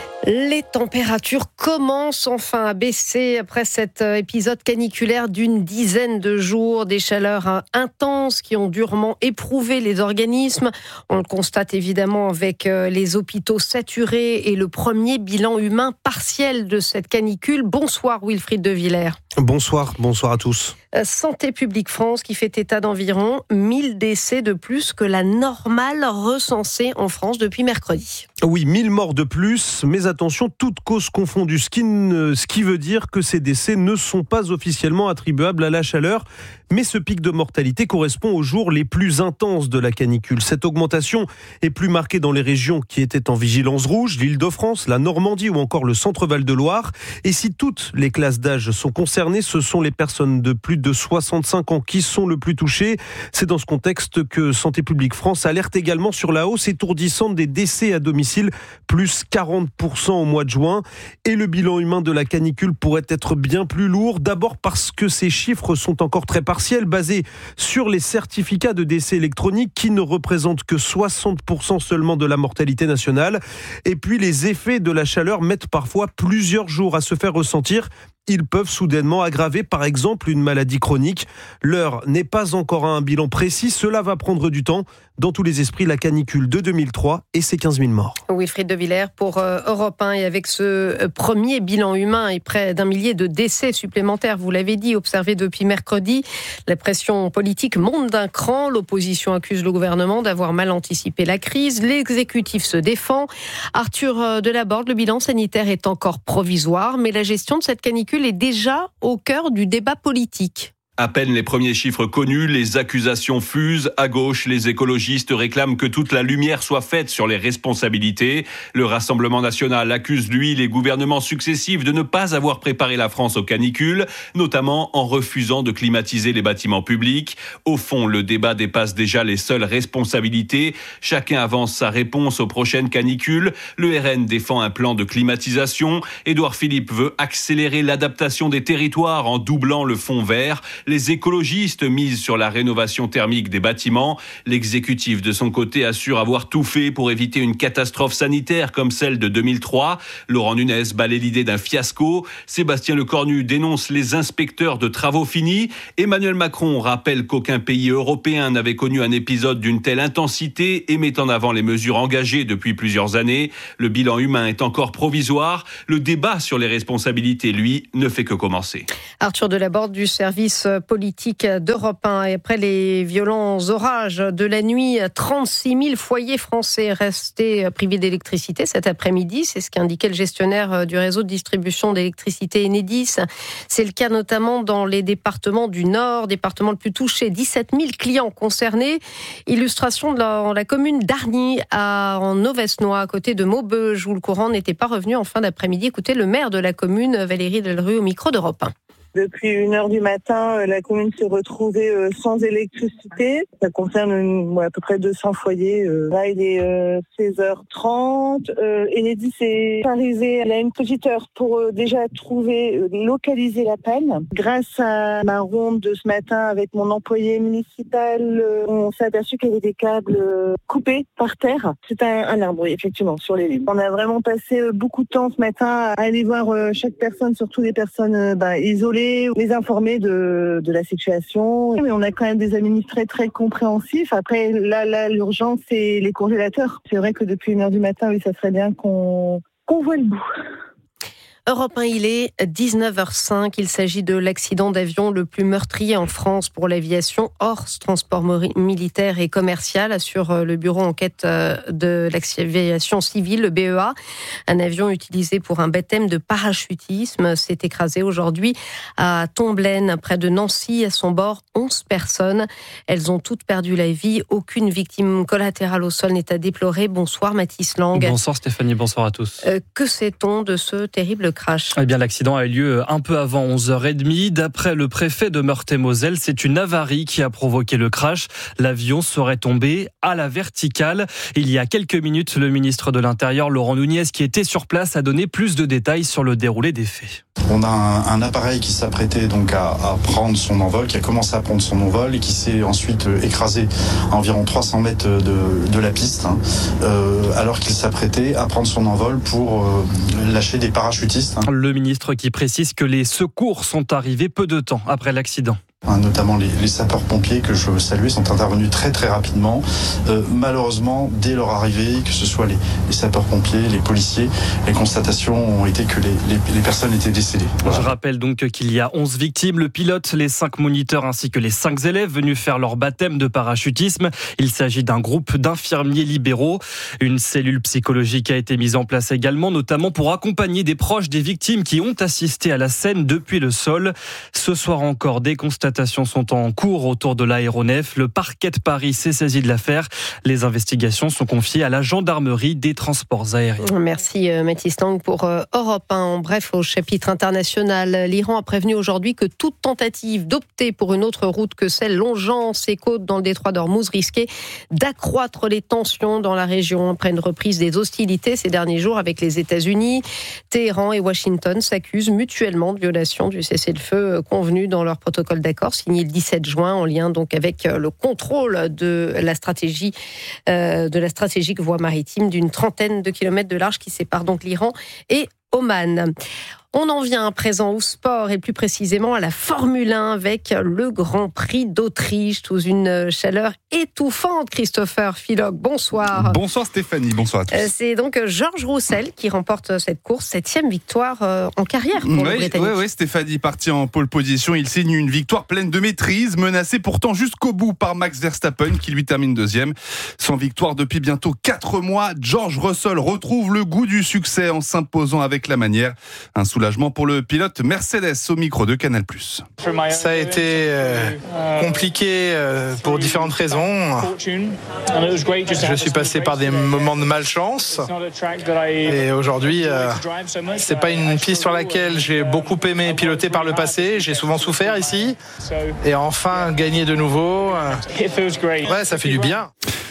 S11: Les températures commencent enfin à baisser après cet épisode caniculaire d'une dizaine de jours. Des chaleurs intenses qui ont durement éprouvé les organismes. On le constate évidemment avec les hôpitaux saturés et le premier bilan humain partiel de cette canicule. Bonsoir Wilfried de Villers.
S13: Bonsoir à tous.
S11: Santé publique France qui fait état d'environ 1000 décès de plus que la normale recensée en France depuis mercredi.
S13: Oui, 1000 morts de plus, mais attention, toutes causes confondues, ce qui veut dire que ces décès ne sont pas officiellement attribuables à la chaleur, mais ce pic de mortalité correspond aux jours les plus intenses de la canicule. Cette augmentation est plus marquée dans les régions qui étaient en vigilance rouge, l'Île-de-France, la Normandie ou encore le Centre-Val de Loire. Et si toutes les classes d'âge sont concernées, ce sont les personnes de plus de 65 ans qui sont le plus touchées. C'est dans ce contexte que Santé publique France alerte également sur la hausse étourdissante des décès à domicile, plus 40% au mois de juin. Et le bilan humain de la canicule pourrait être bien plus lourd, d'abord parce que ces chiffres sont encore très partiels, basés sur les certificats de décès électroniques qui ne représentent que 60% seulement de la mortalité nationale. Et puis les effets de la chaleur mettent parfois plusieurs jours à se faire ressentir. Ils peuvent soudainement aggraver, par exemple, une maladie chronique. L'heure n'est pas encore à un bilan précis. Cela va prendre du temps. Dans tous les esprits, la canicule de 2003 et ses 15 000 morts.
S11: Wilfried de Villers pour Europe 1. Et avec ce premier bilan humain et près d'un millier de décès supplémentaires, vous l'avez dit, observés depuis mercredi, la pression politique monte d'un cran. L'opposition accuse le gouvernement d'avoir mal anticipé la crise. L'exécutif se défend. Arthur Delaborde, le bilan sanitaire est encore provisoire, mais la gestion de cette canicule est déjà au cœur du débat politique.
S14: À peine les premiers chiffres connus, les accusations fusent. À gauche, les écologistes réclament que toute la lumière soit faite sur les responsabilités. Le Rassemblement national accuse, lui, les gouvernements successifs de ne pas avoir préparé la France aux canicules, notamment en refusant de climatiser les bâtiments publics. Au fond, le débat dépasse déjà les seules responsabilités. Chacun avance sa réponse aux prochaines canicules. Le RN défend un plan de climatisation. Édouard Philippe veut accélérer l'adaptation des territoires en doublant le fonds vert. Les écologistes misent sur la rénovation thermique des bâtiments. L'exécutif, de son côté, assure avoir tout fait pour éviter une catastrophe sanitaire comme celle de 2003. Laurent Nunez balaie l'idée d'un fiasco. Sébastien Lecornu dénonce les inspecteurs de travaux finis. Emmanuel Macron rappelle qu'aucun pays européen n'avait connu un épisode d'une telle intensité et met en avant les mesures engagées depuis plusieurs années. Le bilan humain est encore provisoire. Le débat sur les responsabilités, lui, ne fait que commencer.
S11: Arthur Delaborde du service politique d'Europe 1. Et après les violents orages de la nuit, 36 000 foyers français restés privés d'électricité cet après-midi. C'est ce qu'indiquait le gestionnaire du réseau de distribution d'électricité Enedis. C'est le cas notamment dans les départements du Nord, département le plus touché. 17 000 clients concernés. Illustration dans la commune d'Argny, en Auvesnois, à côté de Maubeuge, où le courant n'était pas revenu en fin d'après-midi. Écoutez le maire de la commune, Valérie Delrue, au micro d'Europe 1.
S15: Depuis 1h du matin, la commune s'est retrouvée sans électricité. Ça concerne à peu près 200 foyers. Là, il est 16h30. Enedis est arrivé à une petite heure pour déjà trouver, localiser la panne. Grâce à ma ronde de ce matin avec mon employé municipal, on s'est aperçu qu'il y avait des câbles coupés par terre. C'est un arbre, oui, effectivement, sur les lignes. On a vraiment passé beaucoup de temps ce matin à aller voir chaque personne, surtout les personnes isolées, les informer de la situation. Mais on a quand même des administrés très compréhensifs. Après, là, l'urgence, c'est les congélateurs. C'est vrai que depuis 1h du matin, oui, ça serait bien qu'on voit le bout.
S11: Europe 1, il est 19h05. Il s'agit de l'accident d'avion le plus meurtrier en France pour l'aviation hors transport militaire et commercial, assure le bureau enquête de l'aviation civile, le BEA. Un avion utilisé pour un baptême de parachutisme s'est écrasé aujourd'hui à Tomblaine, près de Nancy. À son bord, 11 personnes. Elles ont toutes perdu la vie. Aucune victime collatérale au sol n'est à déplorer. Bonsoir Mathis Lang.
S16: Bonsoir Stéphanie, bonsoir à tous.
S11: Que sait-on de ce terrible crash?
S16: Eh bien, l'accident a eu lieu un peu avant 11h30. D'après le préfet de Meurthe-et-Moselle, c'est une avarie qui a provoqué le crash. L'avion serait tombé à la verticale. Il y a quelques minutes, le ministre de l'Intérieur, Laurent Nunez, qui était sur place, a donné plus de détails sur le déroulé des faits.
S17: On a un appareil qui s'apprêtait donc à prendre son envol, qui a commencé à prendre son envol et qui s'est ensuite écrasé à environ 300 mètres de la piste, alors qu'il s'apprêtait à prendre son envol pour lâcher des parachutistes.
S16: Le ministre qui précise que les secours sont arrivés peu de temps après l'accident.
S17: Notamment les sapeurs-pompiers que je veux saluer sont intervenus très très rapidement. Malheureusement, dès leur arrivée, que ce soit les sapeurs-pompiers, les policiers, les constatations ont été que les personnes étaient décédées.
S16: Voilà. Je rappelle donc qu'il y a 11 victimes, le pilote, les 5 moniteurs ainsi que les 5 élèves venus faire leur baptême de parachutisme. Il s'agit d'un groupe d'infirmiers libéraux. Une cellule psychologique a été mise en place également, notamment pour accompagner des proches des victimes qui ont assisté à la scène depuis le sol. Ce soir encore, des constatations sont en cours autour de l'aéronef. Le parquet de Paris s'est saisi de l'affaire. Les investigations sont confiées à la gendarmerie des transports aériens.
S11: Merci Mathis Lang pour Europe 1. En bref, au chapitre international, l'Iran a prévenu aujourd'hui que toute tentative d'opter pour une autre route que celle longeant ses côtes dans le détroit d'Ormuz risquait d'accroître les tensions dans la région après une reprise des hostilités ces derniers jours avec les États-Unis. Téhéran et Washington s'accusent mutuellement de violation du cessez-le-feu convenu dans leur protocole d'accord signé le 17 juin en lien donc avec le contrôle de la stratégique voie maritime d'une trentaine de kilomètres de large qui sépare donc l'Iran et Oman. On en vient à présent au sport et plus précisément à la Formule 1 avec le Grand Prix d'Autriche sous une chaleur étouffante. Christopher Philoc, bonsoir.
S18: Bonsoir Stéphanie, bonsoir à tous.
S11: C'est donc George Russell qui remporte cette course, 7e victoire en carrière pour le Britannique.
S18: Oui, Stéphanie parti en pole position, il signe une victoire pleine de maîtrise, menacée pourtant jusqu'au bout par Max Verstappen qui lui termine 2e. Sans victoire depuis bientôt 4 mois, George Russell retrouve le goût du succès en s'imposant avec la manière. Un soulagement pour le pilote Mercedes au micro de Canal+.
S19: Ça a été compliqué pour différentes raisons. Je suis passé par des moments de malchance et aujourd'hui c'est pas une piste sur laquelle j'ai beaucoup aimé piloter par le passé. J'ai souvent souffert ici et enfin gagner de nouveau, ouais, ça fait du bien.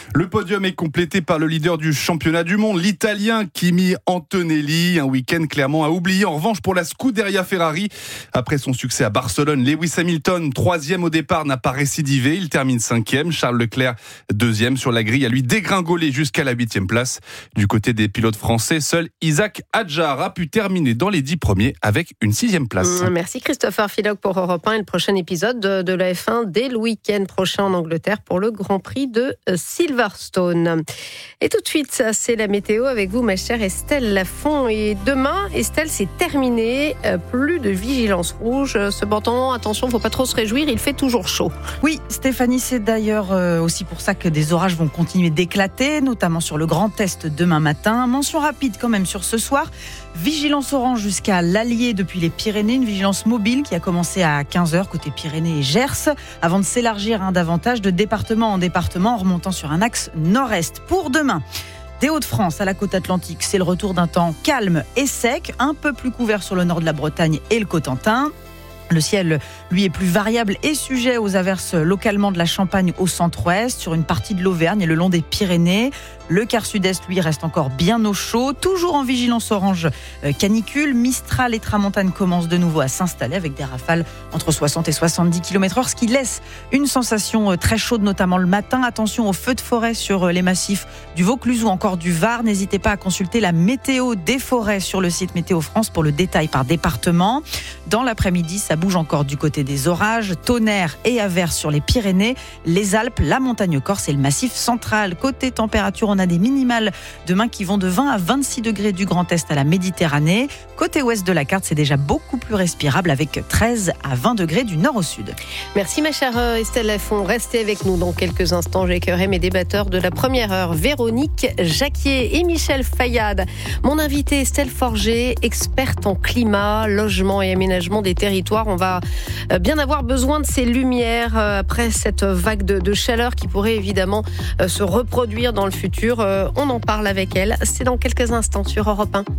S18: Le podium est complété par le leader du championnat du monde, l'Italien Kimi Antonelli. Un week-end clairement à oublier. En revanche, pour la Scuderia Ferrari, après son succès à Barcelone, Lewis Hamilton, 3e au départ, n'a pas récidivé. Il termine 5e. Charles Leclerc, 2e sur la grille, a lui dégringolé jusqu'à la 8e place. Du côté des pilotes français, seul Isaac Hadjar a pu terminer dans les 10 premiers avec une 6e place.
S11: Merci Christopher Philoc pour Europe 1 et le prochain épisode de la F1 dès le week-end prochain en Angleterre pour le Grand Prix de Silverstone. Et tout de suite, c'est la météo avec vous, ma chère Estelle Lafont. Et demain, Estelle, c'est terminé. Plus de vigilance rouge. Cependant, attention, il ne faut pas trop se réjouir, il fait toujours chaud.
S12: Oui, Stéphanie, c'est d'ailleurs aussi pour ça que des orages vont continuer d'éclater, notamment sur le Grand Est demain matin. Mention rapide quand même sur ce soir. Vigilance orange jusqu'à l'Allier depuis les Pyrénées, une vigilance mobile qui a commencé à 15h côté Pyrénées et Gers, avant de s'élargir davantage de département en département en remontant sur un axe nord-est. Pour demain, des Hauts-de-France à la côte atlantique, c'est le retour d'un temps calme et sec, un peu plus couvert sur le nord de la Bretagne et le Cotentin. Le ciel, lui, est plus variable et sujet aux averses localement de la Champagne au centre-ouest, sur une partie de l'Auvergne et le long des Pyrénées. Le quart sud-est, lui, reste encore bien au chaud, toujours en vigilance orange canicule. Mistral et Tramontane commencent de nouveau à s'installer avec des rafales entre 60 et 70 km/h, ce qui laisse une sensation très chaude, notamment le matin. Attention aux feux de forêt sur les massifs du Vaucluse ou encore du Var. N'hésitez pas à consulter la météo des forêts sur le site Météo France pour le détail par département. Dans l'après-midi, ça bouge encore du côté des orages, tonnerre et averses sur les Pyrénées, les Alpes, la montagne corse et le massif central. Côté température, on a des minimales demain qui vont de 20 à 26 degrés du Grand Est à la Méditerranée. Côté ouest de la carte, c'est déjà beaucoup plus respirable avec 13 à 20 degrés du nord au sud.
S11: Merci ma chère Estelle Lafont. Restez avec nous dans quelques instants. J'accueillerai mes débatteurs de la première heure, Véronique Jacquier et Michel Fayad. Mon invité Estelle Forget, experte en climat, logement et aménagement des territoires. On va bien avoir besoin de ces lumières après cette vague de chaleur qui pourrait évidemment se reproduire dans le futur. On en parle avec elle. C'est dans quelques instants sur Europe 1.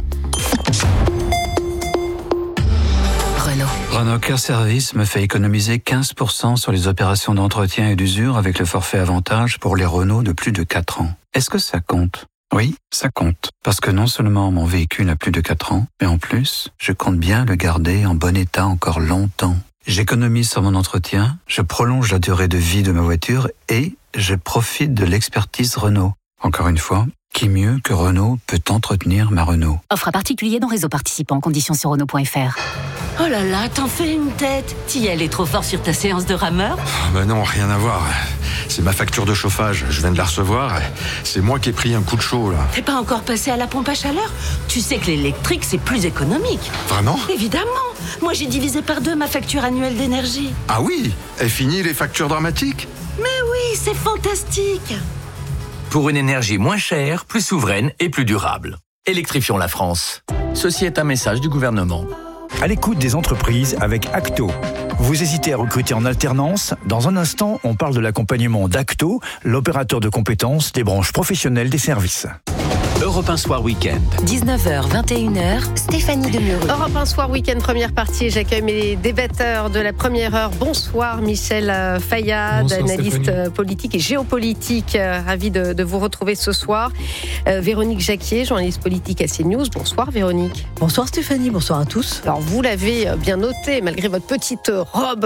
S20: Renault Care Service me fait économiser 15% sur les opérations d'entretien et d'usure avec le forfait avantage pour les Renault de plus de 4 ans. Est-ce que ça compte ? Oui, ça compte. Parce que non seulement mon véhicule a plus de 4 ans, mais en plus, je compte bien le garder en bon état encore longtemps. J'économise sur mon entretien, je prolonge la durée de vie de ma voiture et je profite de l'expertise Renault. Encore une fois, qui mieux que Renault peut entretenir ma Renault ?
S21: Offre à particulier dans réseau participant, conditions sur Renault.fr.
S22: Oh là là, t'en fais une tête. T'y allais trop fort sur ta séance de rameur ?
S23: Ben non, rien à voir. C'est ma facture de chauffage, je viens de la recevoir. C'est moi qui ai pris un coup de chaud, là.
S22: T'es pas encore passé à la pompe à chaleur ? Tu sais que l'électrique, c'est plus économique.
S23: Vraiment ?
S22: Évidemment. Moi, j'ai divisé par 2 ma facture annuelle d'énergie.
S23: Ah oui ? Et fini les factures dramatiques ?
S22: Mais oui, c'est fantastique.
S24: Pour une énergie moins chère, plus souveraine et plus durable. Électrifions la France. Ceci est un message du gouvernement.
S25: À l'écoute des entreprises avec Acto. Vous hésitez à recruter en alternance ? Dans un instant, on parle de l'accompagnement d'Acto, l'opérateur de compétences des branches professionnelles des services.
S4: Europe 1 Soir Week-end.
S3: 19h, 21h, Stéphanie Demureux.
S11: Europe 1 Soir Week-end, première partie. J'accueille mes débatteurs de la première heure. Bonsoir Michel Fayad,
S26: bonsoir,
S11: analyste
S26: Stéphanie.
S11: politique et géopolitique. Ravi de vous retrouver ce soir. Véronique Jacquier, journaliste politique à CNews. Bonsoir Véronique.
S26: Bonsoir Stéphanie, bonsoir à tous.
S11: Alors vous l'avez bien noté, malgré votre petite robe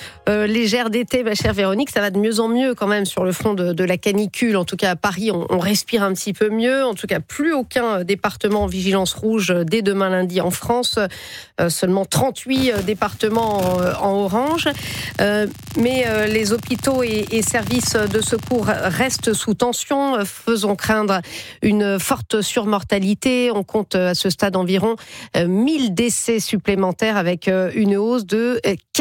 S11: légère d'été, ma chère Véronique, ça va de mieux en mieux quand même sur le front de la canicule. En tout cas à Paris, on respire un petit peu mieux. En tout cas, plus aucun département en vigilance rouge dès demain lundi en France. Seulement 38 départements en orange. Mais les hôpitaux et services de secours restent sous tension, faisant craindre une forte surmortalité. On compte à ce stade environ 1000 décès supplémentaires avec une hausse de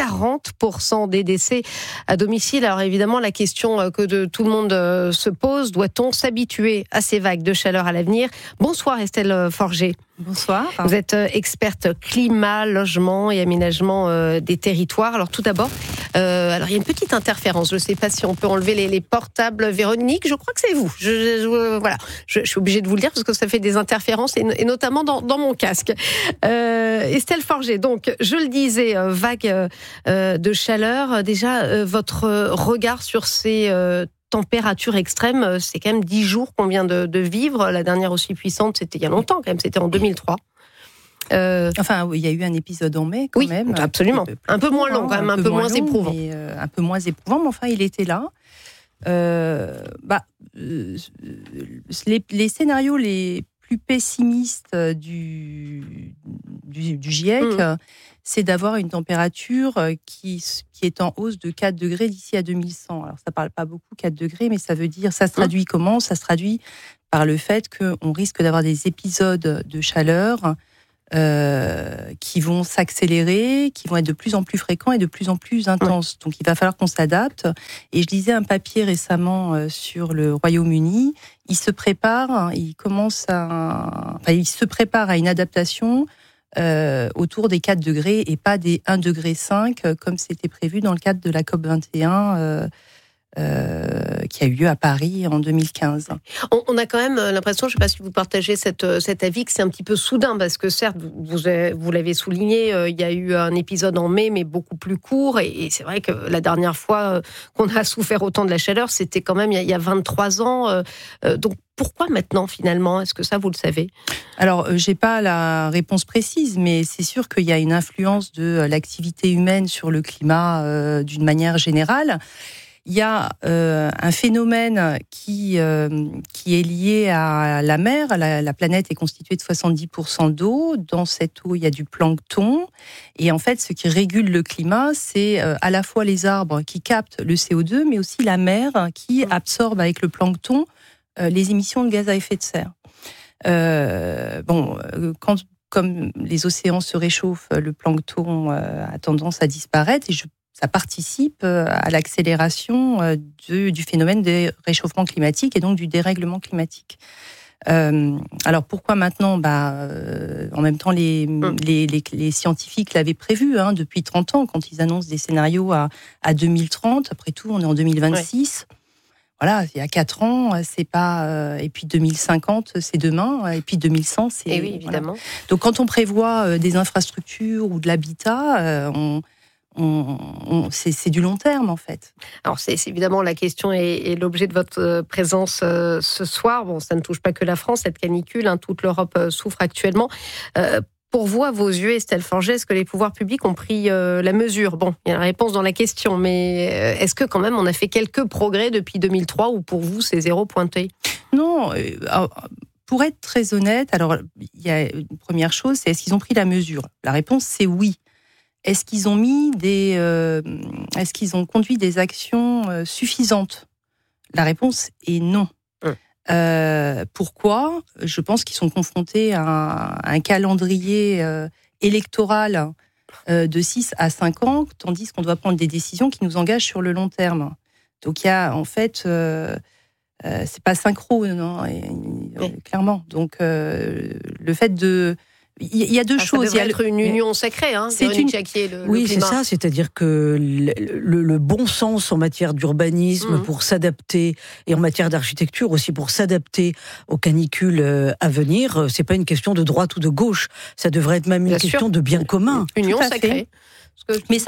S11: 40% des décès à domicile. Alors évidemment, la question que tout le monde se pose, doit-on s'habituer à ces vagues de chaleur à l'avenir ? Bonsoir Estelle Forget.
S12: Bonsoir.
S11: Vous êtes experte climat, logement et aménagement des territoires. Alors tout d'abord, alors il y a une petite interférence. Je ne sais pas si on peut enlever les portables. Véronique, je crois que c'est vous. Voilà, je suis obligée de vous le dire parce que ça fait des interférences et notamment dans mon casque. Estelle Forget, donc je le disais, vague de chaleur. Déjà, votre regard sur ces température extrême, c'est quand même 10 jours qu'on vient de vivre. La dernière aussi puissante, c'était il y a longtemps quand même, c'était en 2003.
S1: Enfin, il y a eu un épisode en mai quand même.
S11: Absolument. Un peu moins long quand même, un peu moins éprouvant.
S1: Un peu moins éprouvant, mais enfin, il était là. Les scénarios les plus pessimistes du GIEC, c'est d'avoir une température qui est en hausse de 4 degrés d'ici à 2100. Alors, ça parle pas beaucoup, 4 degrés, mais ça se traduit comment ? Ça se traduit par le fait qu'on risque d'avoir des épisodes de chaleur qui vont s'accélérer, qui vont être de plus en plus fréquents et de plus en plus intenses. Donc, il va falloir qu'on s'adapte. Et je lisais un papier récemment sur le Royaume-Uni. Il se prépare à une adaptation autour des 4 degrés et pas des 1,5 degré comme c'était prévu dans le cadre de la COP21 qui a eu lieu à Paris en 2015.
S11: On a quand même l'impression, je ne sais pas si vous partagez cet avis, que c'est un petit peu soudain, parce que certes, vous l'avez souligné, il y a eu un épisode en mai, mais beaucoup plus court, et c'est vrai que la dernière fois qu'on a souffert autant de la chaleur, c'était quand même il y a 23 ans. Donc pourquoi maintenant finalement ? Est-ce que ça, vous le savez ?
S1: Alors, j'ai pas la réponse précise, mais c'est sûr qu'il y a une influence de l'activité humaine sur le climat d'une manière générale. Il y a un phénomène qui est lié à la mer. La planète est constituée de 70% d'eau. Dans cette eau, il y a du plancton. Et en fait, ce qui régule le climat, c'est à la fois les arbres qui captent le CO2, mais aussi la mer qui absorbe avec le plancton les émissions de gaz à effet de serre. Comme les océans se réchauffent, le plancton a tendance à disparaître, et ça participe à l'accélération du phénomène des réchauffements climatiques et donc du dérèglement climatique. Alors pourquoi maintenant ? En même temps, les scientifiques l'avaient prévu depuis 30 ans, quand ils annoncent des scénarios à 2030. Après tout, on est en 2026. Ouais. Voilà, il y a 4 ans, c'est pas. Et puis 2050, c'est demain. Et puis 2100, c'est.
S11: Et oui, évidemment.
S1: Voilà. Donc quand on prévoit des infrastructures ou de l'habitat, c'est du long terme, en fait.
S11: Alors, c'est évidemment la question et l'objet de votre présence ce soir. Bon, ça ne touche pas que la France, cette canicule, toute l'Europe souffre actuellement. Pour vous, à vos yeux, Estelle Forget, est-ce que les pouvoirs publics ont pris la mesure ? Bon, il y a la réponse dans la question, mais est-ce que quand même on a fait quelques progrès depuis 2003, ou pour vous, c'est zéro pointé ?
S1: Non, pour être très honnête, alors il y a une première chose, c'est est-ce qu'ils ont pris la mesure ? La réponse, c'est oui. Est-ce qu'ils ont est-ce qu'ils ont conduit des actions suffisantes ? La réponse est non. Pourquoi ? Je pense qu'ils sont confrontés à un calendrier électoral de 6 à 5 ans, tandis qu'on doit prendre des décisions qui nous engagent sur le long terme. Donc il y a en fait, c'est pas synchrone, non, clairement. Donc le fait de il y a deux choses.
S11: Ça devrait être une union sacrée, Véronique Jacquier, le climat.
S26: C'est ça, c'est-à-dire que le bon sens en matière d'urbanisme pour s'adapter, et en matière d'architecture aussi pour s'adapter aux canicules à venir, c'est pas une question de droite ou de gauche, ça devrait être même une question de bien commun.
S11: Union sacrée.
S1: Mais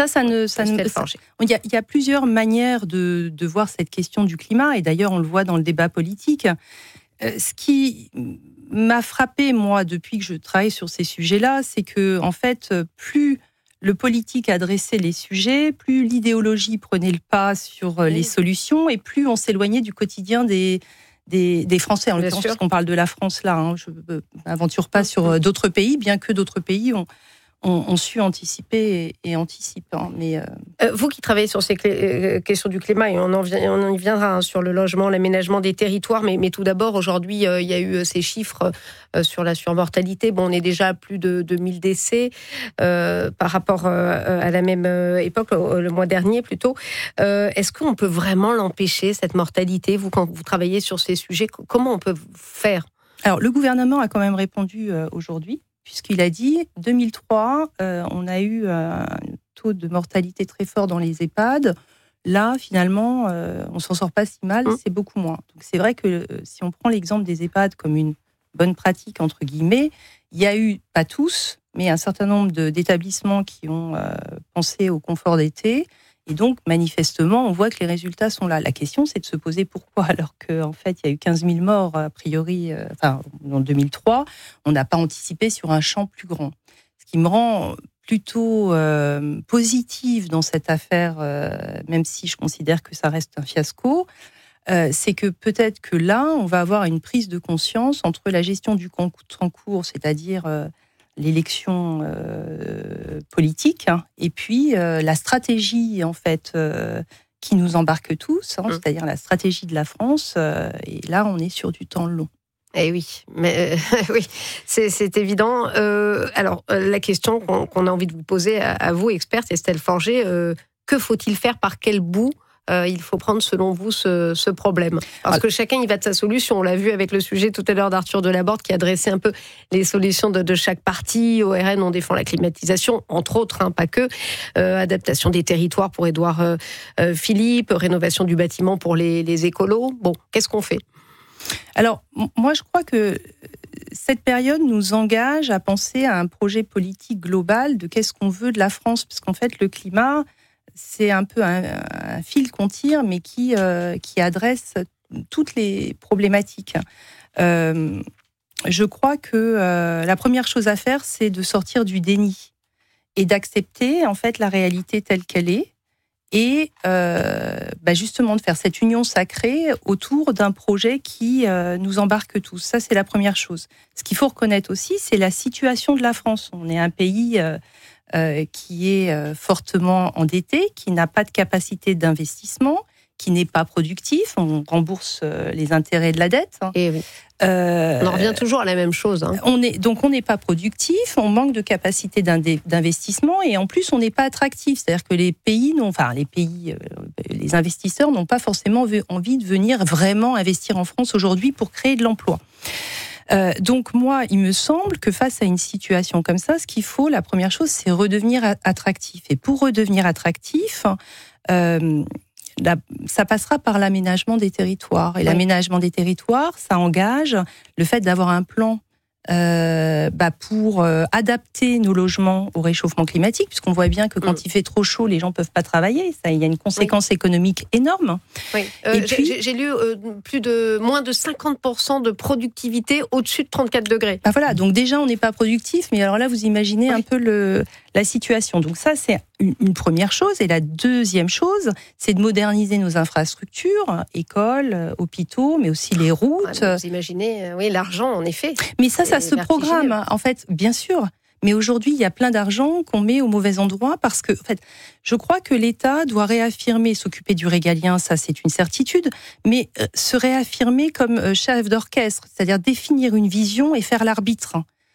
S1: il y a plusieurs manières de voir cette question du climat, et d'ailleurs on le voit dans le débat politique. Ce qui m'a frappé, moi, depuis que je travaille sur ces sujets-là, c'est que, en fait, plus le politique adressait les sujets, plus l'idéologie prenait le pas sur les solutions, et plus on s'éloignait du quotidien des Français. En l'occurrence, parce qu'on parle de la France là, je ne m'aventure pas sur d'autres pays, bien que d'autres pays ont su anticiper et anticipent. Mais
S11: vous qui travaillez sur ces questions du climat, et on y viendra sur le logement, l'aménagement des territoires, mais tout d'abord, aujourd'hui, il y a eu ces chiffres sur la surmortalité. Bon, on est déjà à plus de 2000 décès par rapport à la même époque, le mois dernier plutôt. Est-ce qu'on peut vraiment l'empêcher, cette mortalité ? Vous, quand vous travaillez sur ces sujets, comment on peut faire ?
S1: Alors, le gouvernement a quand même répondu aujourd'hui, puisqu'il a dit 2003, on a eu un taux de mortalité très fort dans les EHPAD. Là, finalement, on s'en sort pas si mal, c'est beaucoup moins. Donc, c'est vrai que si on prend l'exemple des EHPAD comme une bonne pratique, entre guillemets, il y a eu, pas tous, mais un certain nombre d'établissements qui ont pensé au confort d'été Et donc, manifestement, on voit que les résultats sont là. La question, c'est de se poser pourquoi, alors qu'en fait, il y a eu 15 000 morts, a priori, en 2003, on n'a pas anticipé sur un champ plus grand. Ce qui me rend plutôt positive dans cette affaire, même si je considère que ça reste un fiasco, c'est que peut-être que là, on va avoir une prise de conscience entre la gestion du en cours, c'est-à-dire l'élection politique, et puis la stratégie en fait qui nous embarque tous, c'est-à-dire la stratégie de la France. Et là, on est sur du temps long.
S11: Eh oui, mais oui, c'est évident. Alors, la question qu'on a envie de vous poser à vous, experte Estelle Forget, que faut-il faire, par quel bout il faut prendre, selon vous, ce problème? Parce que chacun y va de sa solution. On l'a vu avec le sujet tout à l'heure d'Arthur Delaborde, qui a dressé un peu les solutions de chaque parti. Au RN, on défend la climatisation, entre autres, pas que. Adaptation des territoires pour Édouard Philippe, rénovation du bâtiment pour les écolos. Bon, qu'est-ce qu'on fait?
S1: Alors, moi, je crois que cette période nous engage à penser à un projet politique global de qu'est-ce qu'on veut de la France, parce qu'en fait, le climat, c'est un peu un fil qu'on tire, mais qui adresse toutes les problématiques. Je crois que la première chose à faire, c'est de sortir du déni et d'accepter en fait la réalité telle qu'elle est, et justement de faire cette union sacrée autour d'un projet qui nous embarque tous. Ça, c'est la première chose. Ce qu'il faut reconnaître aussi, c'est la situation de la France. On est un pays qui est fortement endetté, qui n'a pas de capacité d'investissement, qui n'est pas productif. On rembourse les intérêts de la dette.
S11: Et oui. On en revient toujours à la même chose.
S1: On n'est pas productif, on manque de capacité d'investissement, et en plus on n'est pas attractif. C'est-à-dire que les investisseurs n'ont pas forcément envie de venir vraiment investir en France aujourd'hui pour créer de l'emploi. Donc moi, il me semble que face à une situation comme ça, ce qu'il faut, la première chose, c'est redevenir attractif. Et pour redevenir attractif, ça passera par l'aménagement des territoires. Et l'aménagement des territoires, ça engage le fait d'avoir un plan pour adapter nos logements au réchauffement climatique, puisqu'on voit bien que quand il fait trop chaud, les gens peuvent pas travailler. Ça, il y a une conséquence économique énorme.
S11: Oui. Et puis, j'ai lu moins de 50% de productivité au-dessus de 34 degrés.
S1: Voilà, donc déjà on n'est pas productif, mais alors là vous imaginez un peu la situation. Donc ça, c'est une première chose. Et la deuxième chose, c'est de moderniser nos infrastructures, écoles, hôpitaux, mais aussi les routes.
S11: Vous imaginez, l'argent, en effet.
S1: Mais ça se programme, en fait, bien sûr. Mais aujourd'hui, il y a plein d'argent qu'on met au mauvais endroit, parce que, en fait, je crois que l'État doit réaffirmer, s'occuper du régalien, ça c'est une certitude, mais se réaffirmer comme chef d'orchestre, c'est-à-dire définir une vision et faire l'arbitre.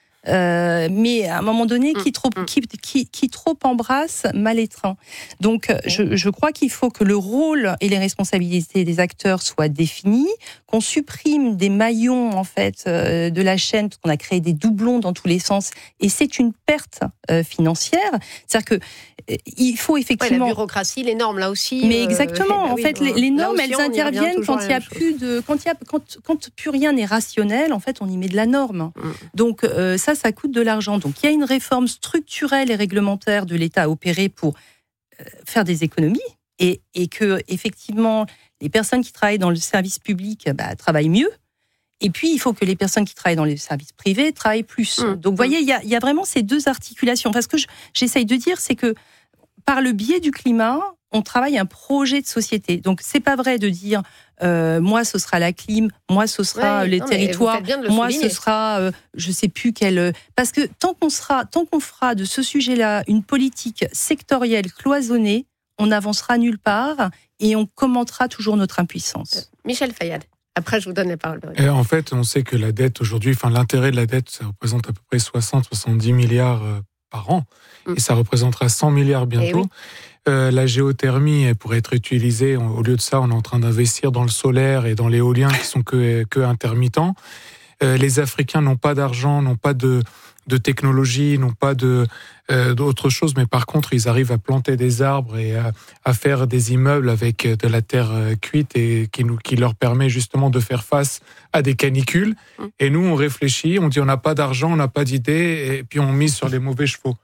S1: Mais à un moment donné, qui trop embrasse, mal étreint. Donc, je crois qu'il faut que le rôle et les responsabilités des acteurs soient définis, qu'on supprime des maillons en fait de la chaîne, parce qu'on a créé des doublons dans tous les sens, et c'est une perte financière. C'est-à-dire que il faut effectivement
S11: la bureaucratie, les normes là aussi.
S1: Mais exactement. En fait, les normes, elles interviennent quand il y a quand plus rien n'est rationnel. En fait, on y met de la norme. Donc ça coûte de l'argent. Donc il y a une réforme structurelle et réglementaire de l'État à opérer pour faire des économies, et que effectivement les personnes qui travaillent dans le service public travaillent mieux. Et puis, il faut que les personnes qui travaillent dans les services privés travaillent plus. Donc, vous voyez, il y a vraiment ces deux articulations. Parce que j'essaye de dire, c'est que par le biais du climat, on travaille un projet de société. Donc, c'est pas vrai de dire moi, ce sera la clim, moi, ce sera les territoires, moi, ce sera je sais plus quel. Parce que tant qu'on fera de ce sujet-là une politique sectorielle cloisonnée, on n'avancera nulle part et on commentera toujours notre impuissance.
S11: Michel Fayad. Après, je vous donne la parole.
S5: En fait, on sait que la dette aujourd'hui, l'intérêt de la dette, ça représente à peu près 60-70 milliards par an. Et ça représentera 100 milliards bientôt. La géothermie, elle pourrait être utilisée. Au lieu de ça, on est en train d'investir dans le solaire et dans l'éolien qui sont que intermittents. Les Africains n'ont pas d'argent, n'ont pas de technologie, n'ont pas d'autre chose, mais par contre, ils arrivent à planter des arbres et à faire des immeubles avec de la terre cuite et qui leur permet justement de faire face à des canicules. Et nous, on réfléchit, on dit on n'a pas d'argent, on n'a pas d'idée, et puis on mise sur les mauvais chevaux.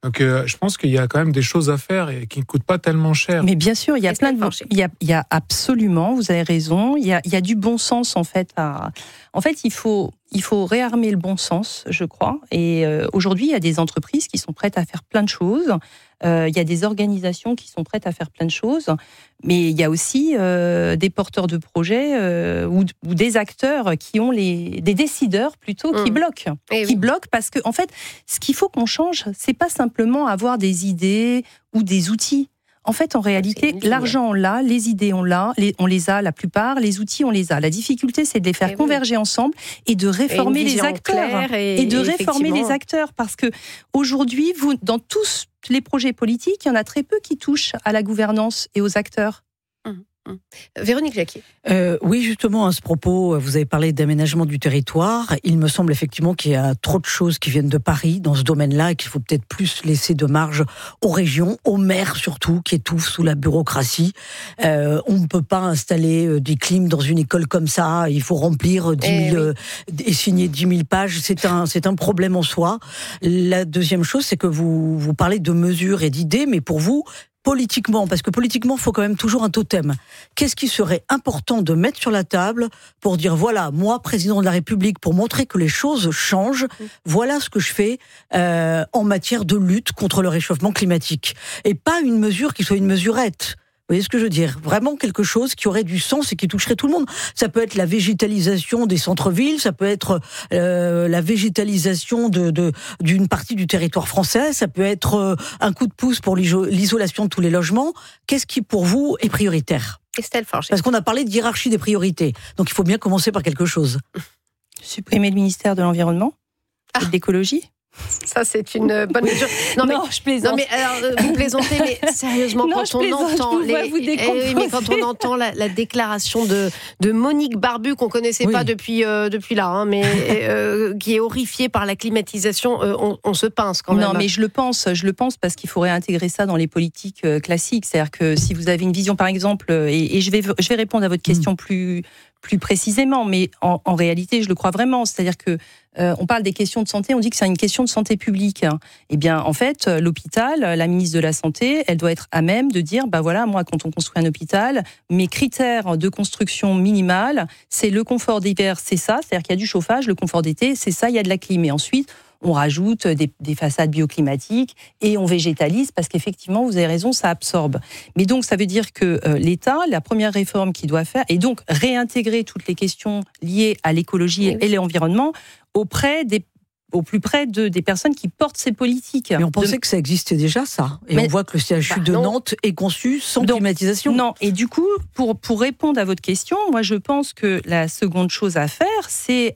S5: Donc, je pense qu'il y a quand même des choses à faire et qui ne coûtent pas tellement cher.
S1: Mais bien sûr, il y a plein de... Il y a absolument, vous avez raison, il y a du bon sens, en fait. En fait, il faut réarmer le bon sens, je crois. Et aujourd'hui, il y a des entreprises qui sont prêtes à faire plein de choses. Il y a des organisations qui sont prêtes à faire plein de choses. Mais il y a aussi des porteurs de projets ou des acteurs qui ont des décideurs plutôt qui bloquent. Bloquent parce que, en fait, ce qu'il faut qu'on change, c'est pas simplement avoir des idées ou des outils. En fait, en réalité, l'argent, on l'a, les idées, on les a, la plupart, les outils, on les a. La difficulté, c'est de les faire converger ensemble et de réformer les acteurs. Et de réformer les acteurs. Parce que aujourd'hui, dans tous les projets politiques, il y en a très peu qui touchent à la gouvernance et aux acteurs.
S11: Véronique Jacquier.
S26: Oui, justement, à ce propos, vous avez parlé d'aménagement du territoire. Il me semble effectivement qu'il y a trop de choses qui viennent de Paris dans ce domaine-là et qu'il faut peut-être plus laisser de marge aux régions, aux maires surtout, qui étouffent sous la bureaucratie. On ne peut pas installer des clims dans une école comme ça. Il faut remplir 10 000 et signer 10 000 pages. C'est un problème en soi. La deuxième chose, c'est que vous parlez de mesures et d'idées, mais pour vous, politiquement, parce que politiquement, il faut quand même toujours un totem. Qu'est-ce qui serait important de mettre sur la table pour dire, voilà, moi, président de la République, pour montrer que les choses changent, voilà ce que je fais en matière de lutte contre le réchauffement climatique. Et pas une mesure qui soit une mesurette. Vous voyez ce que je veux dire ? Vraiment quelque chose qui aurait du sens et qui toucherait tout le monde. Ça peut être la végétalisation des centres-villes, ça peut être la végétalisation d'une partie du territoire français, ça peut être un coup de pouce pour l'isolation de tous les logements. Qu'est-ce qui, pour vous, est prioritaire ?
S11: Estelle Forget.
S26: Parce qu'on a parlé de hiérarchie des priorités. Donc il faut bien commencer par quelque chose.
S1: Supprimer le ministère de l'Environnement et de l'Écologie.
S11: Ça, c'est une bonne mesure.
S1: Non, je plaisante.
S11: Non, mais alors, vous plaisantez, mais sérieusement, quand on entend la déclaration de Monique Barbu, qu'on connaissait pas depuis là, hein, mais qui est horrifiée par la climatisation, on se pince quand même.
S1: Non, mais je le pense parce qu'il faudrait intégrer ça dans les politiques classiques. C'est-à-dire que si vous avez une vision, par exemple, et je vais répondre à votre question plus précisément, mais en réalité, je le crois vraiment. C'est-à-dire que on parle des questions de santé, on dit que c'est une question de santé publique. Eh bien, en fait, l'hôpital, la ministre de la Santé, elle doit être à même de dire, bah voilà, moi, quand on construit un hôpital, mes critères de construction minimale, c'est le confort d'hiver, c'est ça, c'est-à-dire qu'il y a du chauffage, le confort d'été, c'est ça, il y a de la clim. Et ensuite, on rajoute des façades bioclimatiques et on végétalise parce qu'effectivement, vous avez raison, ça absorbe. Mais donc, ça veut dire que l'État, la première réforme qu'il doit faire, est donc réintégrer toutes les questions liées à l'écologie et l'environnement au plus près des personnes qui portent ces politiques.
S26: Mais on pensait que ça existait déjà, ça. Et on voit que le CHU de Nantes est conçu sans climatisation.
S1: Non, et du coup, pour répondre à votre question, moi je pense que la seconde chose à faire, c'est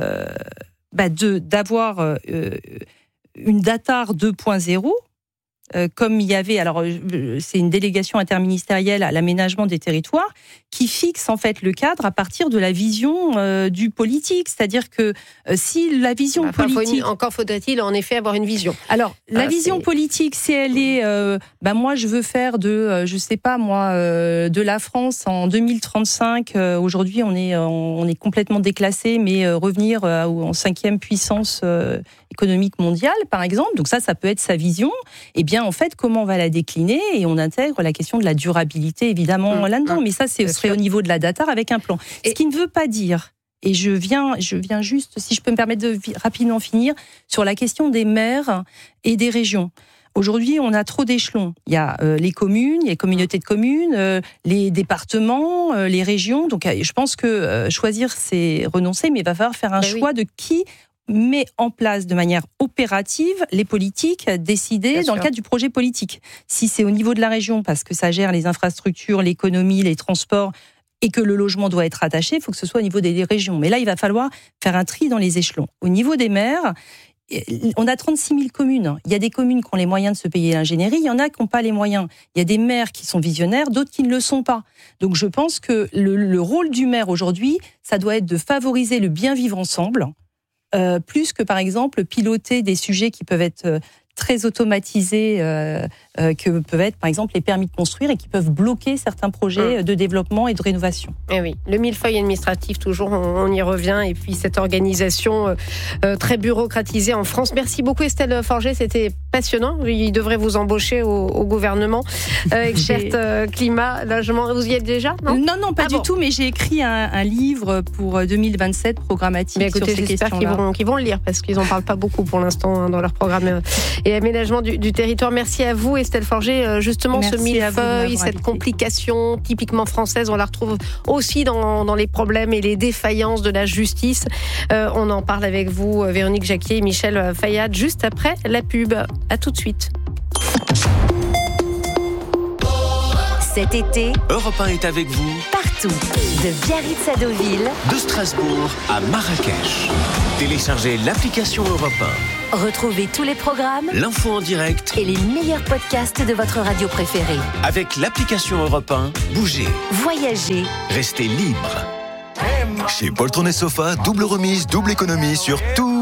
S1: d'avoir une DATAR 2.0, comme il y avait, alors c'est une délégation interministérielle à l'aménagement des territoires, qui fixe en fait le cadre à partir de la vision du politique. C'est-à-dire que si la vision politique...
S11: Encore faudrait-il en effet avoir une vision.
S1: Alors, la vision politique, si elle est... moi, je veux faire de la France en 2035. Aujourd'hui, on est complètement déclassé, mais revenir en 5e puissance économique mondiale, par exemple. Donc ça peut être sa vision. Eh bien, en fait, comment on va la décliner ? Et on intègre la question de la durabilité, évidemment, là-dedans. Mais ça, ce serait au niveau de la DATAR avec un plan. Ce qui ne veut pas dire, et je viens juste, si je peux me permettre de rapidement finir, sur la question des maires et des régions. Aujourd'hui, on a trop d'échelons. Il y a les communes, il y a les communautés de communes, les départements, les régions. Donc, je pense que choisir, c'est renoncer, mais il va falloir faire un choix de qui met en place de manière opérative les politiques décidées dans le cadre du projet politique. Si c'est au niveau de la région, parce que ça gère les infrastructures, l'économie, les transports, et que le logement doit être attaché, il faut que ce soit au niveau des régions. Mais là, il va falloir faire un tri dans les échelons. Au niveau des maires, on a 36 000 communes. Il y a des communes qui ont les moyens de se payer l'ingénierie, il y en a qui n'ont pas les moyens. Il y a des maires qui sont visionnaires, d'autres qui ne le sont pas. Donc je pense que le rôle du maire aujourd'hui, ça doit être de favoriser le bien vivre ensemble, plus que par exemple piloter des sujets qui peuvent être très automatisés que peuvent être, par exemple, les permis de construire et qui peuvent bloquer certains projets de développement et de rénovation.
S11: Et oui, le millefeuille administratif, toujours, on y revient. Et puis cette organisation très bureaucratisée en France. Merci beaucoup Estelle Forget, c'était passionnant. Il devrait vous embaucher au gouvernement. Experte climat, logement, vous y êtes déjà?
S1: Non, pas du tout, mais j'ai écrit un livre pour 2027 programmatique sur ces questions-là.
S11: Qu'ils vont le lire, parce qu'ils n'en parlent pas beaucoup pour l'instant dans leur programme et aménagement du territoire. Merci à vous Estelle Forget. Justement, merci, ce millefeuille, cette complication typiquement française, on la retrouve aussi dans les problèmes et les défaillances de la justice. On en parle avec vous, Véronique Jacquier et Michel Fayad, juste après la pub. À tout de suite.
S3: Cet été,
S4: Europe 1 est avec vous
S3: partout, de Biarritz à Deauville,
S4: de Strasbourg à Marrakech. Téléchargez l'application Europe 1.
S3: Retrouvez tous les programmes,
S4: l'info en direct
S3: et les meilleurs podcasts de votre radio préférée.
S4: Avec l'application Europe 1, bougez,
S3: voyagez,
S4: restez libre.
S2: Chez Poltron et Sofa, double remise, double économie sur tous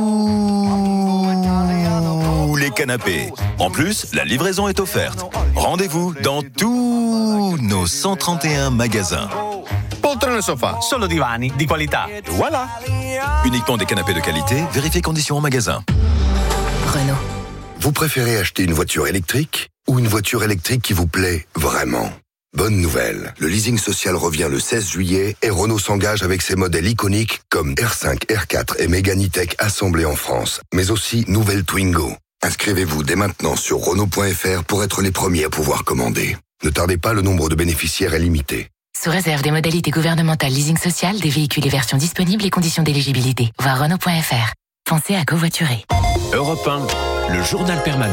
S2: les canapés. En plus, la livraison est offerte. Rendez-vous dans tous nos 131 magasins.
S6: Poltron et Sofa, solo divani di qualità.
S2: Voilà. Uniquement des canapés de qualité, vérifiez conditions en magasin.
S3: Renault.
S7: Vous préférez acheter une voiture électrique ou une voiture électrique qui vous plaît vraiment ? Bonne nouvelle, le leasing social revient le 16 juillet et Renault s'engage avec ses modèles iconiques comme R5, R4 et Mégane E-Tech assemblés en France, mais aussi nouvelle Twingo. Inscrivez-vous dès maintenant sur Renault.fr pour être les premiers à pouvoir commander. Ne tardez pas, le nombre de bénéficiaires est limité.
S21: Sous réserve des modalités gouvernementales leasing social, des véhicules et versions disponibles et conditions d'éligibilité. Voir Renault.fr. Pensez à covoiturer.
S4: Europe 1, le journal permanent.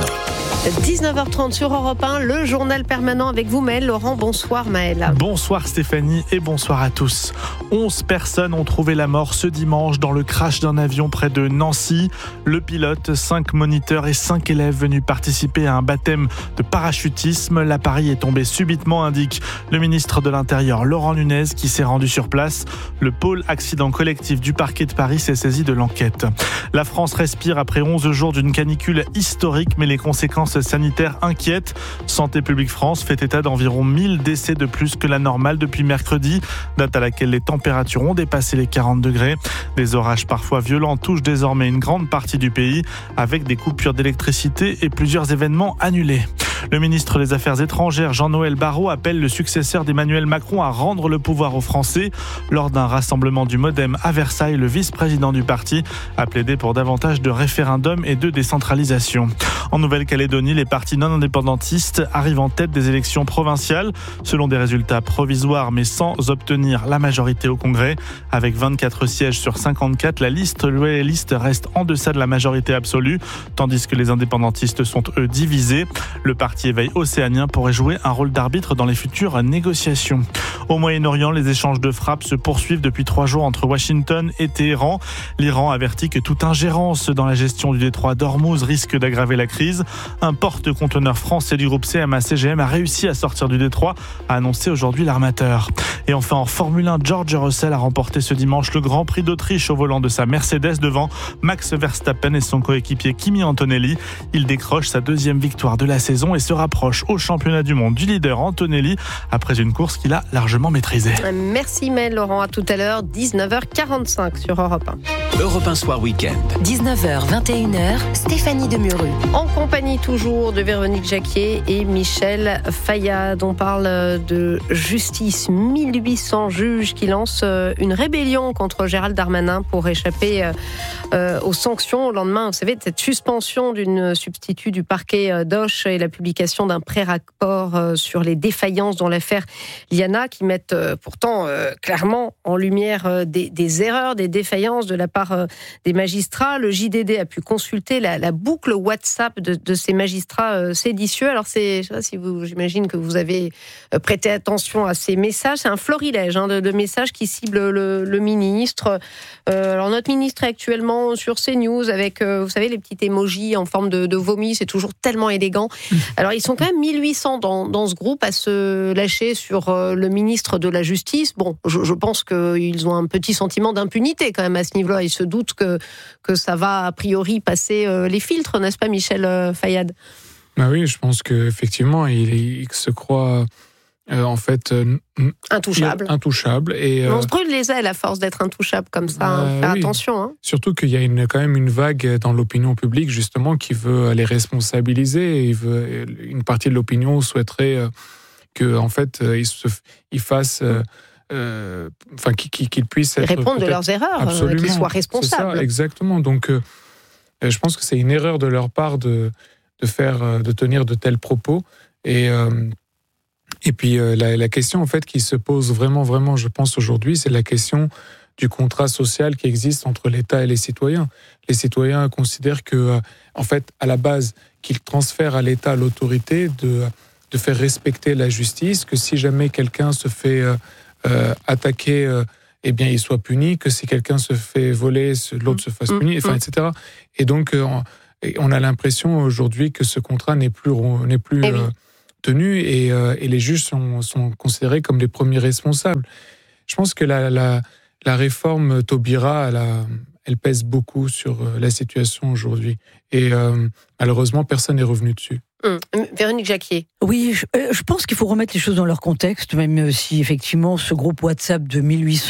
S11: 19h30 sur Europe 1, le journal permanent avec vous Maël Laurent. Bonsoir Maël.
S8: Bonsoir Stéphanie et bonsoir à tous. 11 personnes ont trouvé la mort ce dimanche dans le crash d'un avion près de Nancy. Le pilote, 5 moniteurs et 5 élèves venus participer à un baptême de parachutisme. L'appareil est tombé subitement, indique le ministre de l'Intérieur Laurent Nunez qui s'est rendu sur place. Le pôle accident collectif du parquet de Paris s'est saisi de l'enquête. La France respire après 11 jours d'une canicule historique, mais les conséquences sanitaires inquiètent. Santé publique France fait état d'environ 1000 décès de plus que la normale depuis mercredi, date à laquelle les températures ont dépassé les 40 degrés. Des orages parfois violents touchent désormais une grande partie du pays, avec des coupures d'électricité et plusieurs événements annulés. Le ministre des Affaires étrangères, Jean-Noël Barrot, appelle le successeur d'Emmanuel Macron à rendre le pouvoir aux Français. Lors d'un rassemblement du Modem à Versailles, le vice-président du parti a plaidé pour davantage de référendums et de décentralisation. En Nouvelle-Calédonie, les partis non indépendantistes arrivent en tête des élections provinciales, selon des résultats provisoires mais sans obtenir la majorité au Congrès. Avec 24 sièges sur 54, la liste loyaliste reste en deçà de la majorité absolue, tandis que les indépendantistes sont eux divisés. Le parti Éveil Océanien pourrait jouer un rôle d'arbitre dans les futures négociations. Au Moyen-Orient, les échanges de frappes se poursuivent depuis 3 jours entre Washington et Téhéran. L'Iran avertit que toute ingérence dans la gestion du détroit d'Ormuz risque d'aggraver la crise. Un porte-conteneur français du groupe CMA-CGM a réussi à sortir du détroit, a annoncé aujourd'hui l'armateur. Et enfin, en Formule 1, George Russell a remporté ce dimanche le Grand Prix d'Autriche au volant de sa Mercedes devant Max Verstappen et son coéquipier Kimi Antonelli. Il décroche sa 2e victoire de la saison et se rapproche au championnat du monde du leader Antonelli après une course qu'il a largement maîtrisée.
S11: Merci Maël Laurent, à tout à l'heure, 19h45 sur Europe 1.
S4: Europe 1 Soir Week-end.
S3: 19h, 21h, Stéphanie Demureux.
S11: En compagnie toujours de Véronique Jacquier et Michel Fayad. On parle de justice. 1800 juges qui lancent une rébellion contre Gérald Darmanin pour échapper aux sanctions au lendemain, vous savez, de cette suspension d'une substitut du parquet d'Auch et la publication d'un pré-rapport sur les défaillances dans l'affaire Liana qui mettent pourtant clairement en lumière des erreurs, des défaillances de la part des magistrats. Le JDD a pu consulter la boucle WhatsApp de ces magistrats séditieux. Alors je sais pas si j'imagine que vous avez prêté attention à ces messages. C'est un florilège de messages qui ciblent le ministre. Alors notre ministre est actuellement sur CNews avec, vous savez, les petits emojis en forme de vomi. C'est toujours tellement élégant. Alors ils sont quand même 1800 dans ce groupe à se lâcher sur le ministre de la Justice. Bon, je pense qu'ils ont un petit sentiment d'impunité quand même à ce niveau-là. Ils se doute que ça va a priori passer les filtres, n'est-ce pas, Michel Fayad?
S5: Bah oui, je pense qu'effectivement, il se croit en fait intouchable. Et,
S11: on se brûle les ailes à force d'être intouchable comme ça. Faire attention. Hein.
S5: Surtout qu'il y a quand même une vague dans l'opinion publique justement qui veut les responsabiliser. Une partie de l'opinion souhaiterait que en fait ils fassent, qu'ils puissent
S11: répondre de leurs erreurs, qu'ils soient responsables.
S5: C'est ça, exactement. Donc, je pense que c'est une erreur de leur part de tenir de tels propos et puis la question en fait qui se pose vraiment, je pense aujourd'hui, c'est la question du contrat social qui existe entre l'État et les citoyens. Les citoyens considèrent que, en fait, à la base, qu'ils transfèrent à l'État l'autorité de faire respecter la justice, que si jamais quelqu'un se fait attaquer, eh bien, il soit puni, que si quelqu'un se fait voler, l'autre se fasse punir, etc. Et donc, on a l'impression aujourd'hui que ce contrat n'est plus tenu et les juges sont considérés comme les premiers responsables. Je pense que la réforme Taubira, elle pèse beaucoup sur la situation aujourd'hui. Et malheureusement, personne n'est revenu dessus.
S11: Véronique Jacquier.
S26: Oui, je pense qu'il faut remettre les choses dans leur contexte, même si effectivement ce groupe WhatsApp de 1800